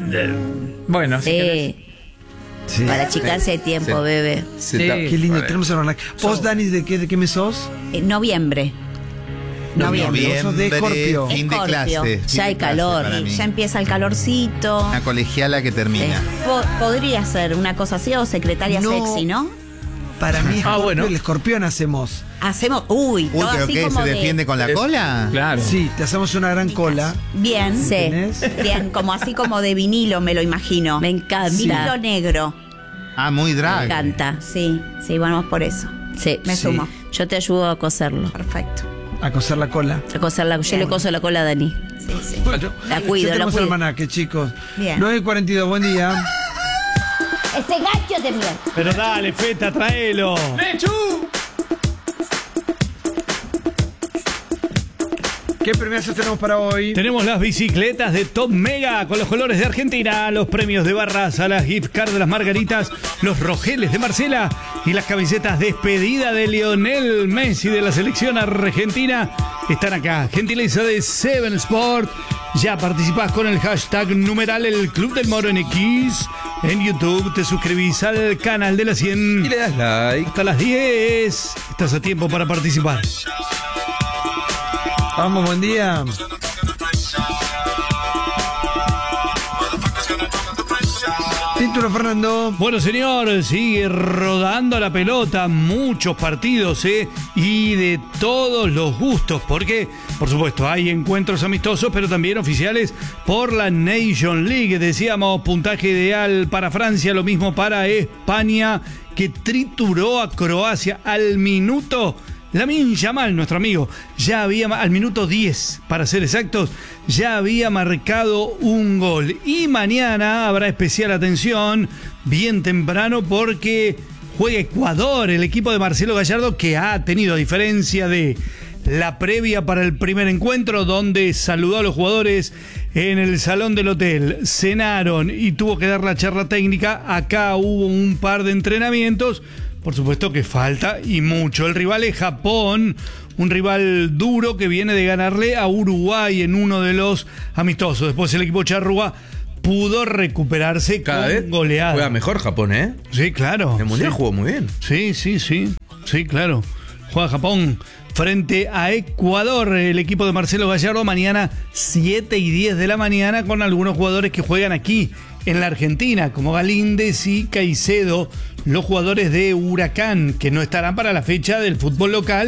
Bueno, si querés. Sí. Sí. Para achicarse hay tiempo, Sí. bebé. Se Sí. tapa- Qué lindo, Vale. tenemos el almanaque. ¿Vos, Dani, de qué, de qué mes sos? Eh, noviembre. Noviembre. Vos sos de Escorpio. Fin de Escorpio. clase. fin Ya hay de clase calor. para mí. Ya empieza el calorcito. Una colegiala que termina. Po- podría ser una cosa así o secretaria No. sexy, ¿no? Para mí, Ah, Escorpio, bueno. el escorpión hacemos. Hacemos. Uy, Uy, todo pero así ¿qué? como ¿Se de- defiende con la cola? Claro. Sí, te hacemos una gran cola. Bien. Sí. ¿Tenés? Bien, como así como de vinilo, me lo imagino. Me encanta. Vinilo negro. Ah, muy Me drag. encanta. Sí, sí, vamos por eso. Sí. Me Sí. sumo. Yo te ayudo a coserlo. Perfecto. A coser la cola. A coser la, yo le coso la cola a Dani. Sí, sí. La cuido, Ya la tenemos el cuido. almanaque, chicos. Bien. nueve y cuarenta y dos, buen día. Ese gacho de mierda. Pero dale, Feta, tráelo. ¿Qué premios tenemos para hoy? Tenemos las bicicletas de Top Mega con los colores de Argentina, los premios de barras a las gift card de las Margaritas, los rojeles de Marcela y las camisetas despedida de Lionel Messi de la selección argentina. Están acá, gentileza de Seven Sport. Ya participás con el hashtag numeral el Club del Moro en X. En YouTube te suscribís al canal de la cien. Y le das like. Hasta las diez. Estás a tiempo para participar. Vamos, buen día. Título, Fernando. Bueno, señor, sigue rodando la pelota, muchos partidos, ¿eh? Y de todos los gustos, porque, por supuesto, hay encuentros amistosos, pero también oficiales por la Nation League. Decíamos, puntaje ideal para Francia, lo mismo para España, que trituró a Croacia al minuto. Lamine Yamal, nuestro amigo, ya había, al minuto diez, para ser exactos, ya había marcado un gol. Y mañana habrá especial atención, bien temprano, porque juega Ecuador, el equipo de Marcelo Gallardo, que ha tenido, a diferencia de la previa para el primer encuentro, donde saludó a los jugadores en el salón del hotel, cenaron y tuvo que dar la charla técnica. Acá hubo un par de entrenamientos. Por supuesto que falta y mucho. El rival es Japón, un rival duro que viene de ganarle a Uruguay en uno de los amistosos. Después el equipo charrúa pudo recuperarse Cada con vez goleada. juega mejor Japón, ¿eh? Sí, claro. En el Mundial sí. jugó muy bien. Sí, sí, sí. Sí, claro. Juega Japón frente a Ecuador. El equipo de Marcelo Gallardo mañana siete y diez de la mañana con algunos jugadores que juegan aquí en la Argentina, como Galíndez y Caicedo, los jugadores de Huracán, que no estarán para la fecha del fútbol local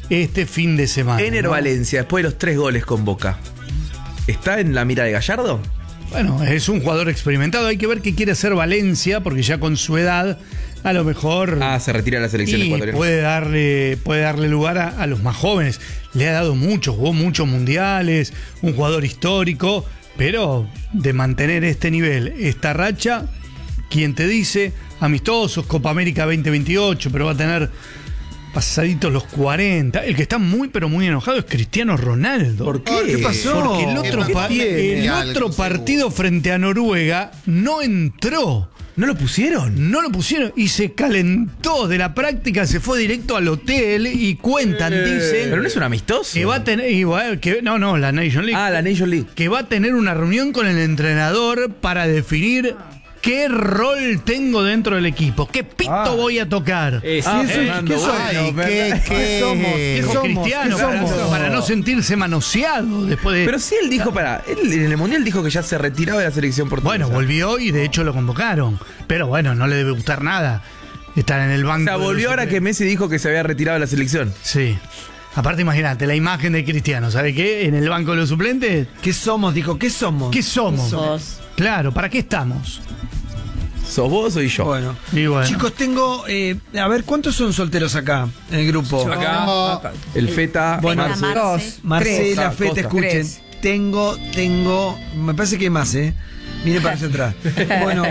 este fin de semana. Ener ¿no? Valencia, después de los tres goles con Boca, ¿está en la mira de Gallardo? Bueno, es un jugador experimentado. Hay que ver qué quiere hacer Valencia, porque ya con su edad, a lo mejor. Ah, se retira de la selección y ecuatoriana. puede darle, puede darle lugar a, a los más jóvenes. Le ha dado mucho, jugó muchos mundiales, un jugador histórico, pero de mantener este nivel, esta racha, quien te dice, amistosos, Copa América veinte veintiocho, pero va a tener pasaditos los cuarenta. El que está muy, pero muy enojado es Cristiano Ronaldo. ¿Por qué? ¿Qué pasó? Porque el otro, ¿Qué pa- tiene? el Algo otro seguro. partido frente a Noruega no entró. ¿No lo pusieron? No lo pusieron y se calentó de la práctica, se fue directo al hotel y cuentan, dicen, Pero no es un amistoso. que va a tener, igual, que, no, no, la Nation League, Ah, la Nation League. que va a tener una reunión con el entrenador para definir qué rol tengo dentro del equipo, qué pito Ah. voy a tocar. Eh, sí, Ah, eh, Fernando, ¿qué somos? Ay, bueno, qué, Fernando. qué- somos? ¿Qué Dijo somos? Cristiano ¿Qué para, somos? para no sentirse manoseado después de. Pero sí él dijo, para, él en el Mundial dijo que ya se retiraba de la selección portuguesa. Bueno, volvió y de hecho lo convocaron. Pero bueno, no le debe gustar nada estar en el O banco. sea, de volvió los ahora que suplentes. Messi dijo que se había retirado de la selección. Sí. Aparte, imagínate, la imagen de Cristiano, ¿sabe qué? En el banco de los suplentes, ¿Qué somos? Dijo, ¿qué somos? ¿qué somos? Sos. Claro, ¿para qué estamos? ¿Sos vos o soy yo? Bueno. Y bueno. Chicos, tengo. eh, a ver, ¿cuántos son solteros acá en el grupo? Acá. El Feta, Bueno, Marce. Marce. Dos. Marcela, Costa, Feta, Costa. escuchen. Tres. Tengo, tengo. Me parece que hay más, ¿eh? Miren para hacia atrás. Bueno,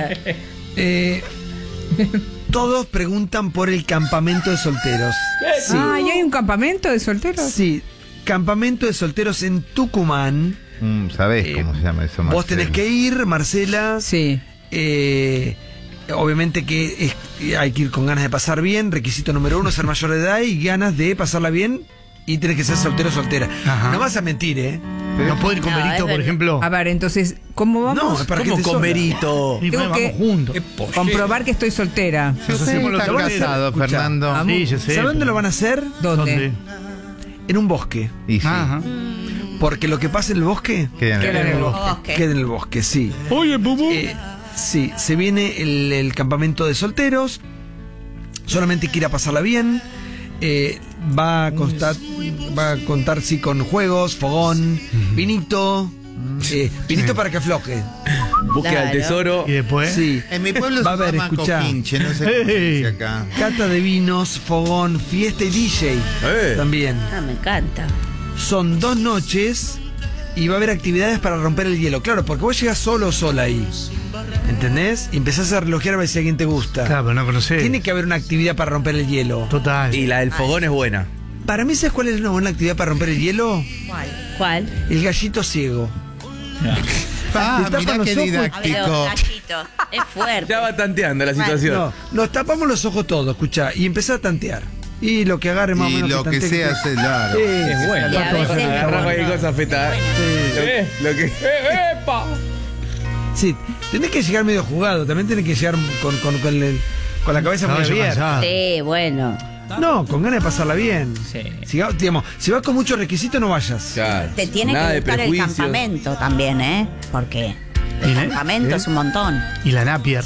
eh, todos preguntan por el campamento de solteros. Sí. Ah, ¿y hay un campamento de solteros? Sí, campamento de solteros en Tucumán. Mm, ¿Sabés Eh, cómo se llama eso? Vos Marcelo? tenés que ir, Marcela. Sí. Eh, obviamente que es- hay que ir con ganas de pasar bien. Requisito número uno, ser mayor de edad y ganas de pasarla bien. Y tenés que ser soltero o soltera. Ajá. No vas a mentir, ¿eh? No puedo ir con No, Berito, es por verdad. ejemplo. A ver, entonces, ¿cómo vamos? No, es para que ¿Cómo estés con sola. Berito? Y tengo bueno, que- vamos juntos. Comprobar que estoy soltera. Nos Ustedes hacemos los están solteros. casados, Escucha. Fernando. Vamos. Sí, yo sé. ¿Sabes dónde lo van a hacer? ¿Dónde? En un bosque. Y sí. Ajá. Porque lo que pasa en el bosque, Quedan Quedan en el en- bosque. Bosque. queda en el bosque, sí. Oye, Bubu. Eh, sí, se viene el, el campamento de solteros. Solamente quiera pasarla bien. Eh, va a constar, va a contar sí con juegos, fogón, vinito, eh, vinito para que afloje. Búsqueda del Claro. tesoro. Y después. Sí. En mi pueblo Va a se haber, llama escuchá. Coquinche, no sé cómo se dice acá. Cata de vinos, fogón, fiesta y D J Eh. también. Ah, me encanta. Son dos noches y va a haber actividades para romper el hielo. Claro, porque vos llegas solo o sola ahí. ¿Entendés? Y empezás a relojear a ver si alguien te gusta. Claro, pero no conocés. Tiene que haber una actividad para romper el hielo. Total. Y la del fogón es buena. Para mí, ¿sabes cuál es una buena actividad para romper el hielo? ¿Cuál? El gallito ciego. Ah, Te tapan mirá los qué ojos. didáctico. Gallito. Es fuerte. Ya va tanteando la situación. No, nos tapamos los ojos todos, escuchá, y empezá a tantear. Y lo que agarre más o Y menos. lo que tantee, sea, se claro. Sí, Es sí, bueno. sí, Y a sí, veces- sí, Agarra sí, cualquier cosa, Feta. ¿eh? sí. Lo, lo que. ¡Eh, epa! Sí, tenés que llegar medio jugado, también tenés que llegar con, con, con, el- con la cabeza muy Caballo abierta. cansado. Sí, bueno. No, con ganas de pasarla bien. Sí. Si, va- digamos, si vas con muchos requisitos, no vayas. Claro. Te tiene Nada que de gustar el prejuicios. campamento también, ¿eh? Porque el Bien, ¿eh? campamento ¿Eh? es un montón. Y la Napier.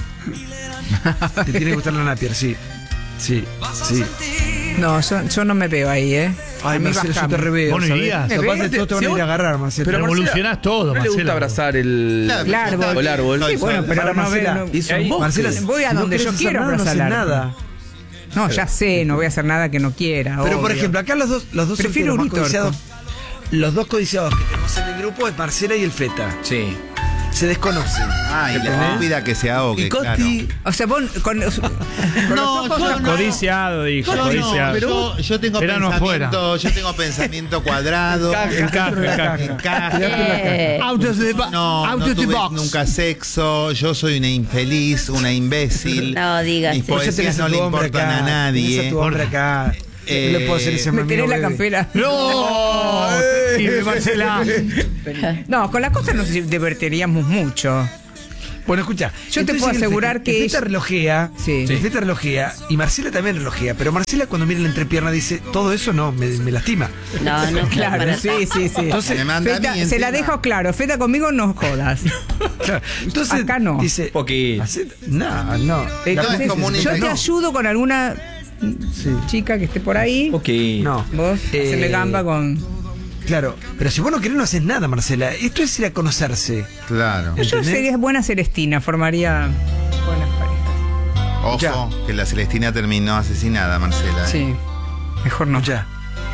Te tiene que gustar la Napier, sí. Sí, sí. No, yo, yo no me veo ahí, ¿eh? Ay, A mí Marcelo, yo bajame. te reveo. ¿Vos no ¿sabés? irías? Lo que pasa es que todos te van Si a ir vos- a agarrar, Marcelo. Pero Marcela, evolucionás todo, ¿no le Marcelo. gusta abrazar el, Claro, El árbol. o el árbol? Sí, Bueno, pero Para no Marcela. veo. no- Hizo un bosque. Marcela, Voy a si no donde querés yo hacer quiero nada, no haces abrazar al árbol. nada. No, ya sé, no voy a hacer nada que no quiera. Pero por obvio. ejemplo, acá los dos, los dos Prefiero solteros más un torco. codiciados, los dos codiciados que tenemos en el grupo es Marcela y el Feta. Sí. Se desconocen. Ah, y la estúpida que se ahogue, Y claro. Costi. O sea, vos con, los- con No, los ojos yo no. Codiciado, dijo, Yo, no, codiciado. yo, yo tengo Verano pensamiento, yo tengo pensamiento cuadrado. Encaja, encaja. Encaja. Eh, Out of the, bo- No, out no of the tuve box. nunca sexo, yo soy una infeliz, una imbécil. No digas Mis eso. Vos ya poesías tenés a no tu le hombre importan acá, a nadie. tenés a tu hombre acá. Eh, no le puedo hacer ese me mamino, tenés la bebé. campera. ¡No! Y Marcela. No, con la costa nos divertiríamos mucho. Bueno, escucha. Yo te entonces puedo el asegurar Feta- que el Feta ella- relojea. Sí. El Feta relojea. Y Marcela también relojea. Pero Marcela, cuando mira la entrepierna, dice: todo eso no, me, me lastima. No, no, Claro, para- sí, sí, sí. Entonces, me manda a Feta, mí se la encima. dejo claro, Feta conmigo no jodas. Claro, entonces Acá no. dice: Poquito. "Hacé- No, no. La Entonces, es como un yo te no. ayudo con alguna Sí. chica que esté por ahí, Ok. No. vos Eh, hacerle gamba con... Claro, pero si vos no querés no haces nada, Marcela. Esto es ir a conocerse. Claro. Yo ¿entendés? sería buena Celestina, formaría buenas parejas. Ojo, Ya. que la Celestina terminó asesinada, Marcela. ¿eh? Sí, mejor no. Ya.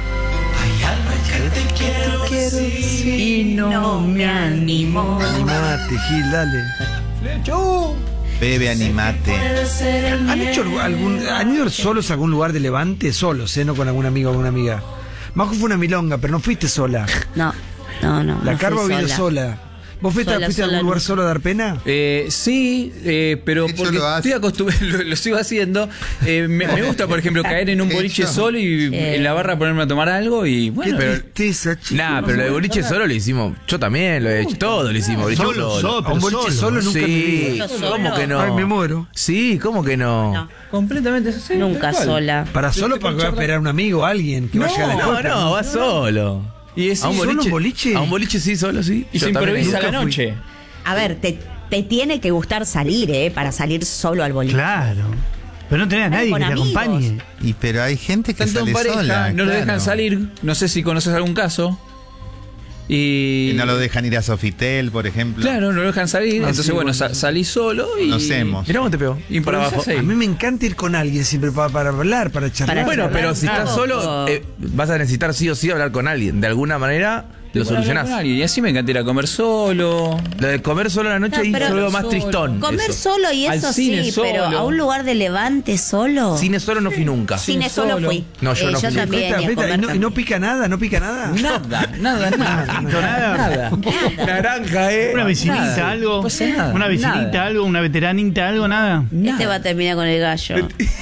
Y no me animo. Animate, Gil, dale. Bebe, animate. ¿Han hecho algún, algún- han ido solos a algún lugar de Levante? Solos, ¿eh? No con algún amigo o alguna amiga. Majo fue una milonga, pero no fuiste sola. No, no, no. La no Carva ha fui ido sola. ¿Vos fuiste, Sola, fuiste a sola, algún lugar no. solo a dar pena? Eh, sí, eh, pero De hecho, porque lo hace. estoy acostumbrado, lo, lo sigo haciendo. Eh, me, me gusta, por ejemplo, caer en un De boliche hecho. solo y Sí. en la barra ponerme a tomar algo y bueno. Qué pero- tristeza, chico. Nah, pero lo de boliche solo lo hicimos. Yo también lo he hecho. Todo lo hicimos. Boliche Solo, solo. solo, A un boliche solo nunca en mi Sí, vida. Solo. ¿cómo que no? Ay, me muero. Sí, ¿cómo que no? No. completamente sí, Nunca tal cual. sola. Para solo Estoy para que va a charla- esperar un amigo, alguien que vaya a la No, escuela. no, va solo. Y es ¿A un ¿Solo boliche? un boliche? A un boliche sí, solo sí. y Yo se también improvisa nunca la fui. noche. A ver, te, te tiene que gustar salir, ¿eh? Para salir solo al boliche. Claro. Pero no tenés a nadie Con que te amigos. acompañe. Y pero hay gente que Tanto sale en pareja, sola. no lo claro. dejan salir. No sé si conoces algún caso. Y, Y no lo dejan ir a Sofitel, por ejemplo. Claro, no lo dejan salir. Ah, Entonces, sí, bueno, bueno. sa- salí solo y. Conocemos. Mirá cómo te pegó. Y para abajo. A mí me encanta ir con alguien siempre para, para hablar, para charlar. Para Bueno, charlar pero si un estás poco. solo, eh, vas a necesitar sí o sí hablar con alguien. De alguna manera lo solucionás. Y así me encanta ir a comer solo. Lo de comer solo a la noche No, ahí pero- yo lo veo más Solo. tristón. Comer eso. solo y Al eso cine sí, solo. pero a un lugar de Levante solo. Cine solo no fui nunca. Cine Cine solo solo. fui. No, yo Eh, no fui. también. Feta, y a feta, comer y, no, y también. no pica nada, no pica nada. Nada, nada, nada. Nada. Naranja, eh. Una vecinita, Nada. algo. No pasa nada. Una vecinita, Nada. algo, una veteranita, algo, nada. Este va a terminar con el gallo.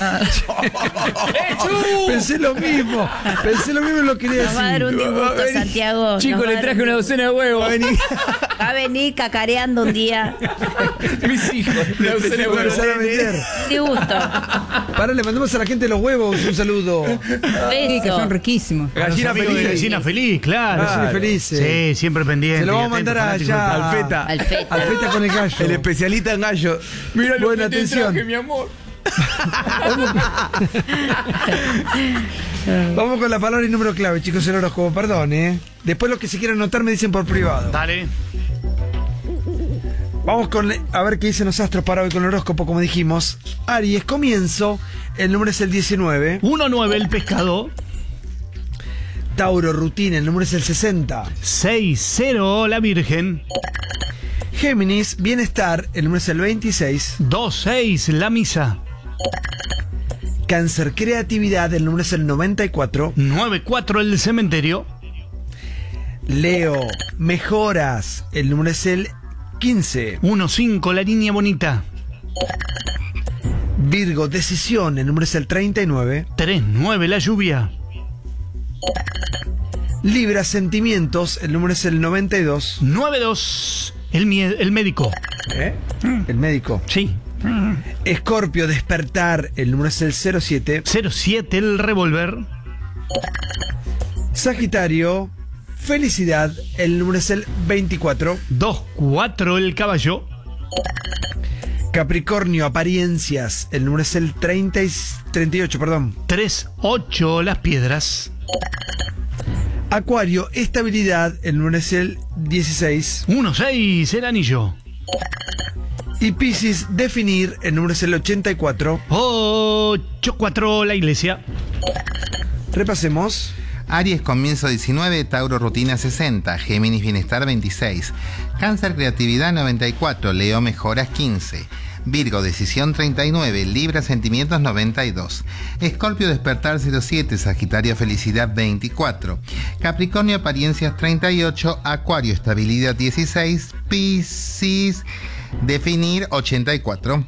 Pensé lo mismo. Pensé lo mismo y lo quería Nos va a dar un decir. disgusto, Santiago. Chico, Nos va a le dar traje un una docena de huevos. Va a venir cacareando un día. Mis hijos. Una docena de Empezar a huevos. vender. Disgusto. Para, le mandamos a la gente los huevos un saludo. Sí, que son Beso. riquísimos. Gallina Amigo de feliz. Gallina feliz, claro. Gallina felices. Sí, siempre pendiente. Se lo y vamos a atento, mandar fanático allá. del Al feta. Al feta. Al feta con el gallo. El especialista en gallo. Mira lo Buena que te atención. traje, mi amor. Vamos con la palabra y número clave, chicos, el horóscopo. Perdón, ¿eh? Después los que se quieran anotar me dicen por privado. Dale. Vamos con a ver qué dicen los astros para hoy con el horóscopo, como dijimos. Aries, comienzo. El número es el diecinueve. uno nueve el pescado. Tauro, rutina. El número es el sesenta. seis cero la Virgen. Géminis, bienestar. El número es el veintiséis. dos seis la Misa. Cáncer, creatividad. El número es el noventa y cuatro. nueve cuatro el cementerio. Leo, mejoras. El número es el quince. uno cinco la niña bonita. Virgo, decisión. El número es el treinta y nueve. tres nueve la lluvia. Libra, sentimientos. El número es el noventa y dos. nueve dos el, mie- el médico. ¿Eh? El médico. Sí. Escorpio, despertar. El número es el cero siete. cero siete el revólver. Sagitario, felicidad. El número es el veinticuatro. dos cuatro el caballo. Capricornio, apariencias. El número es el treinta y, treinta y ocho, perdón. tres ocho las piedras. Acuario, estabilidad. El número es el dieciséis. uno seis el anillo. Y Piscis, definir. El número es el ochenta y cuatro. ocho cuatro la iglesia. Repasemos. Aries, comienzo diecinueve, Tauro, rutina sesenta, Géminis, bienestar veintiséis, Cáncer, creatividad noventa y cuatro, Leo, mejoras quince, Virgo, decisión treinta y nueve, Libra, sentimientos noventa y dos, Escorpio, despertar cero siete, Sagitario, felicidad veinticuatro, Capricornio, apariencias treinta y ocho, Acuario, estabilidad dieciséis, Piscis, definir ochenta y cuatro.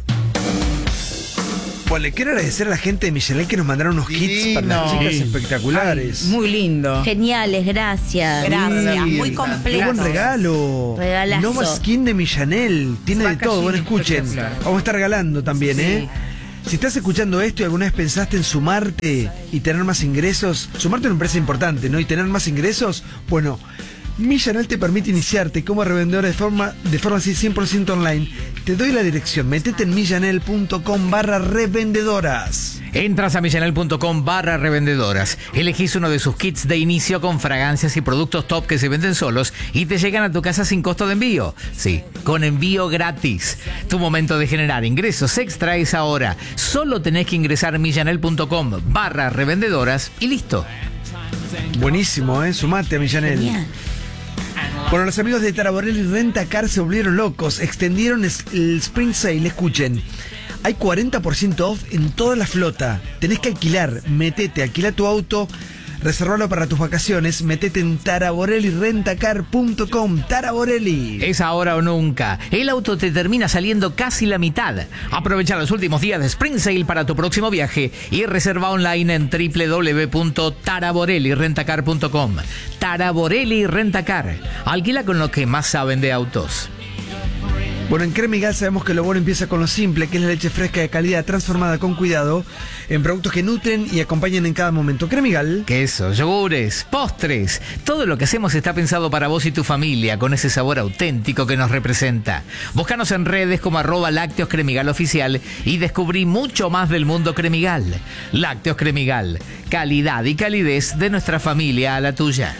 Bueno, le quiero agradecer a la gente de Michelin que nos mandaron unos kits para las Divino. chicas Sí. espectaculares. Muy lindo. Geniales, gracias. Gracias, Sí, muy Qué completo. buen regalo. Regalazo. Nova Skin de Millanel. Tiene de todo. Bueno, escuchen. espectacular. Vamos a estar regalando también, Sí. ¿eh? Si estás escuchando esto y alguna vez pensaste en sumarte y tener más ingresos, sumarte a una empresa importante, ¿no? Y tener más ingresos, bueno, Millanel te permite iniciarte como revendedora de forma, de forma así cien por ciento online. Te doy la dirección, metete en millanel punto com barra revendedoras. Entras a millanel punto com barra revendedoras, elegís uno de sus kits de inicio con fragancias y productos top que se venden solos y te llegan a tu casa sin costo de envío. Sí, con envío gratis. Tu momento de generar ingresos extra es ahora. Solo tenés que ingresar a millanel punto com barra revendedoras y listo. Buenísimo, ¿eh? Sumate a Millanel. Genial. Bueno, los amigos de Taraborel y Rentacar se volvieron locos. Extendieron es- el Spring Sale. Escuchen. Hay cuarenta por ciento off en toda la flota. Tenés que alquilar. Metete, alquila tu auto. Reservalo para tus vacaciones. Metete en taraborelli rentacar punto com. Taraborelli. Es ahora o nunca. El auto te termina saliendo casi la mitad. Aprovecha los últimos días de Spring Sale para tu próximo viaje y reserva online en doble u doble u doble u punto taraborelli rentacar punto com. Taraborelli Rentacar. Alquila con lo que más saben de autos. Bueno, en Cremigal sabemos que lo bueno empieza con lo simple, que es la leche fresca de calidad transformada con cuidado en productos que nutren y acompañan en cada momento. Cremigal. Quesos, yogures, postres. Todo lo que hacemos está pensado para vos y tu familia, con ese sabor auténtico que nos representa. Búscanos en redes como arroba Lácteos Cremigal Oficial y descubrí mucho más del mundo Cremigal. Lácteos Cremigal. Calidad y calidez de nuestra familia a la tuya.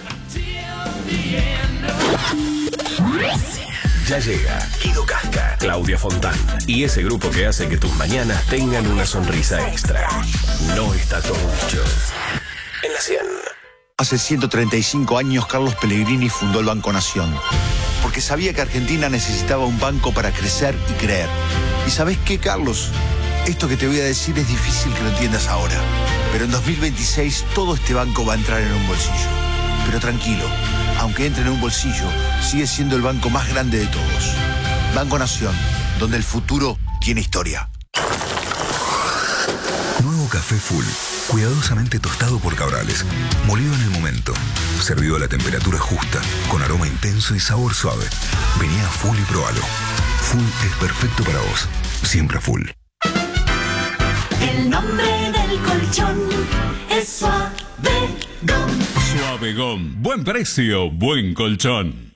Ya llega Guido Casca, Claudia Fontán y ese grupo que hace que tus mañanas tengan una sonrisa extra. No está todo dicho. En la cien. Hace ciento treinta y cinco años Carlos Pellegrini fundó el Banco Nación, porque sabía que Argentina necesitaba un banco para crecer y creer. ¿Y sabés qué, Carlos? Esto que te voy a decir es difícil que lo entiendas ahora, pero en dos mil veintiséis todo este banco va a entrar en un bolsillo. Pero tranquilo, aunque entre en un bolsillo, sigue siendo el banco más grande de todos. Banco Nación, donde el futuro tiene historia. Nuevo café Full, cuidadosamente tostado por Cabrales, molido en el momento, servido a la temperatura justa, con aroma intenso y sabor suave. Vení a Full y probalo. Full es perfecto para vos, siempre Full. El nombre del colchón es Suavegón. Suavegón, buen precio, buen colchón.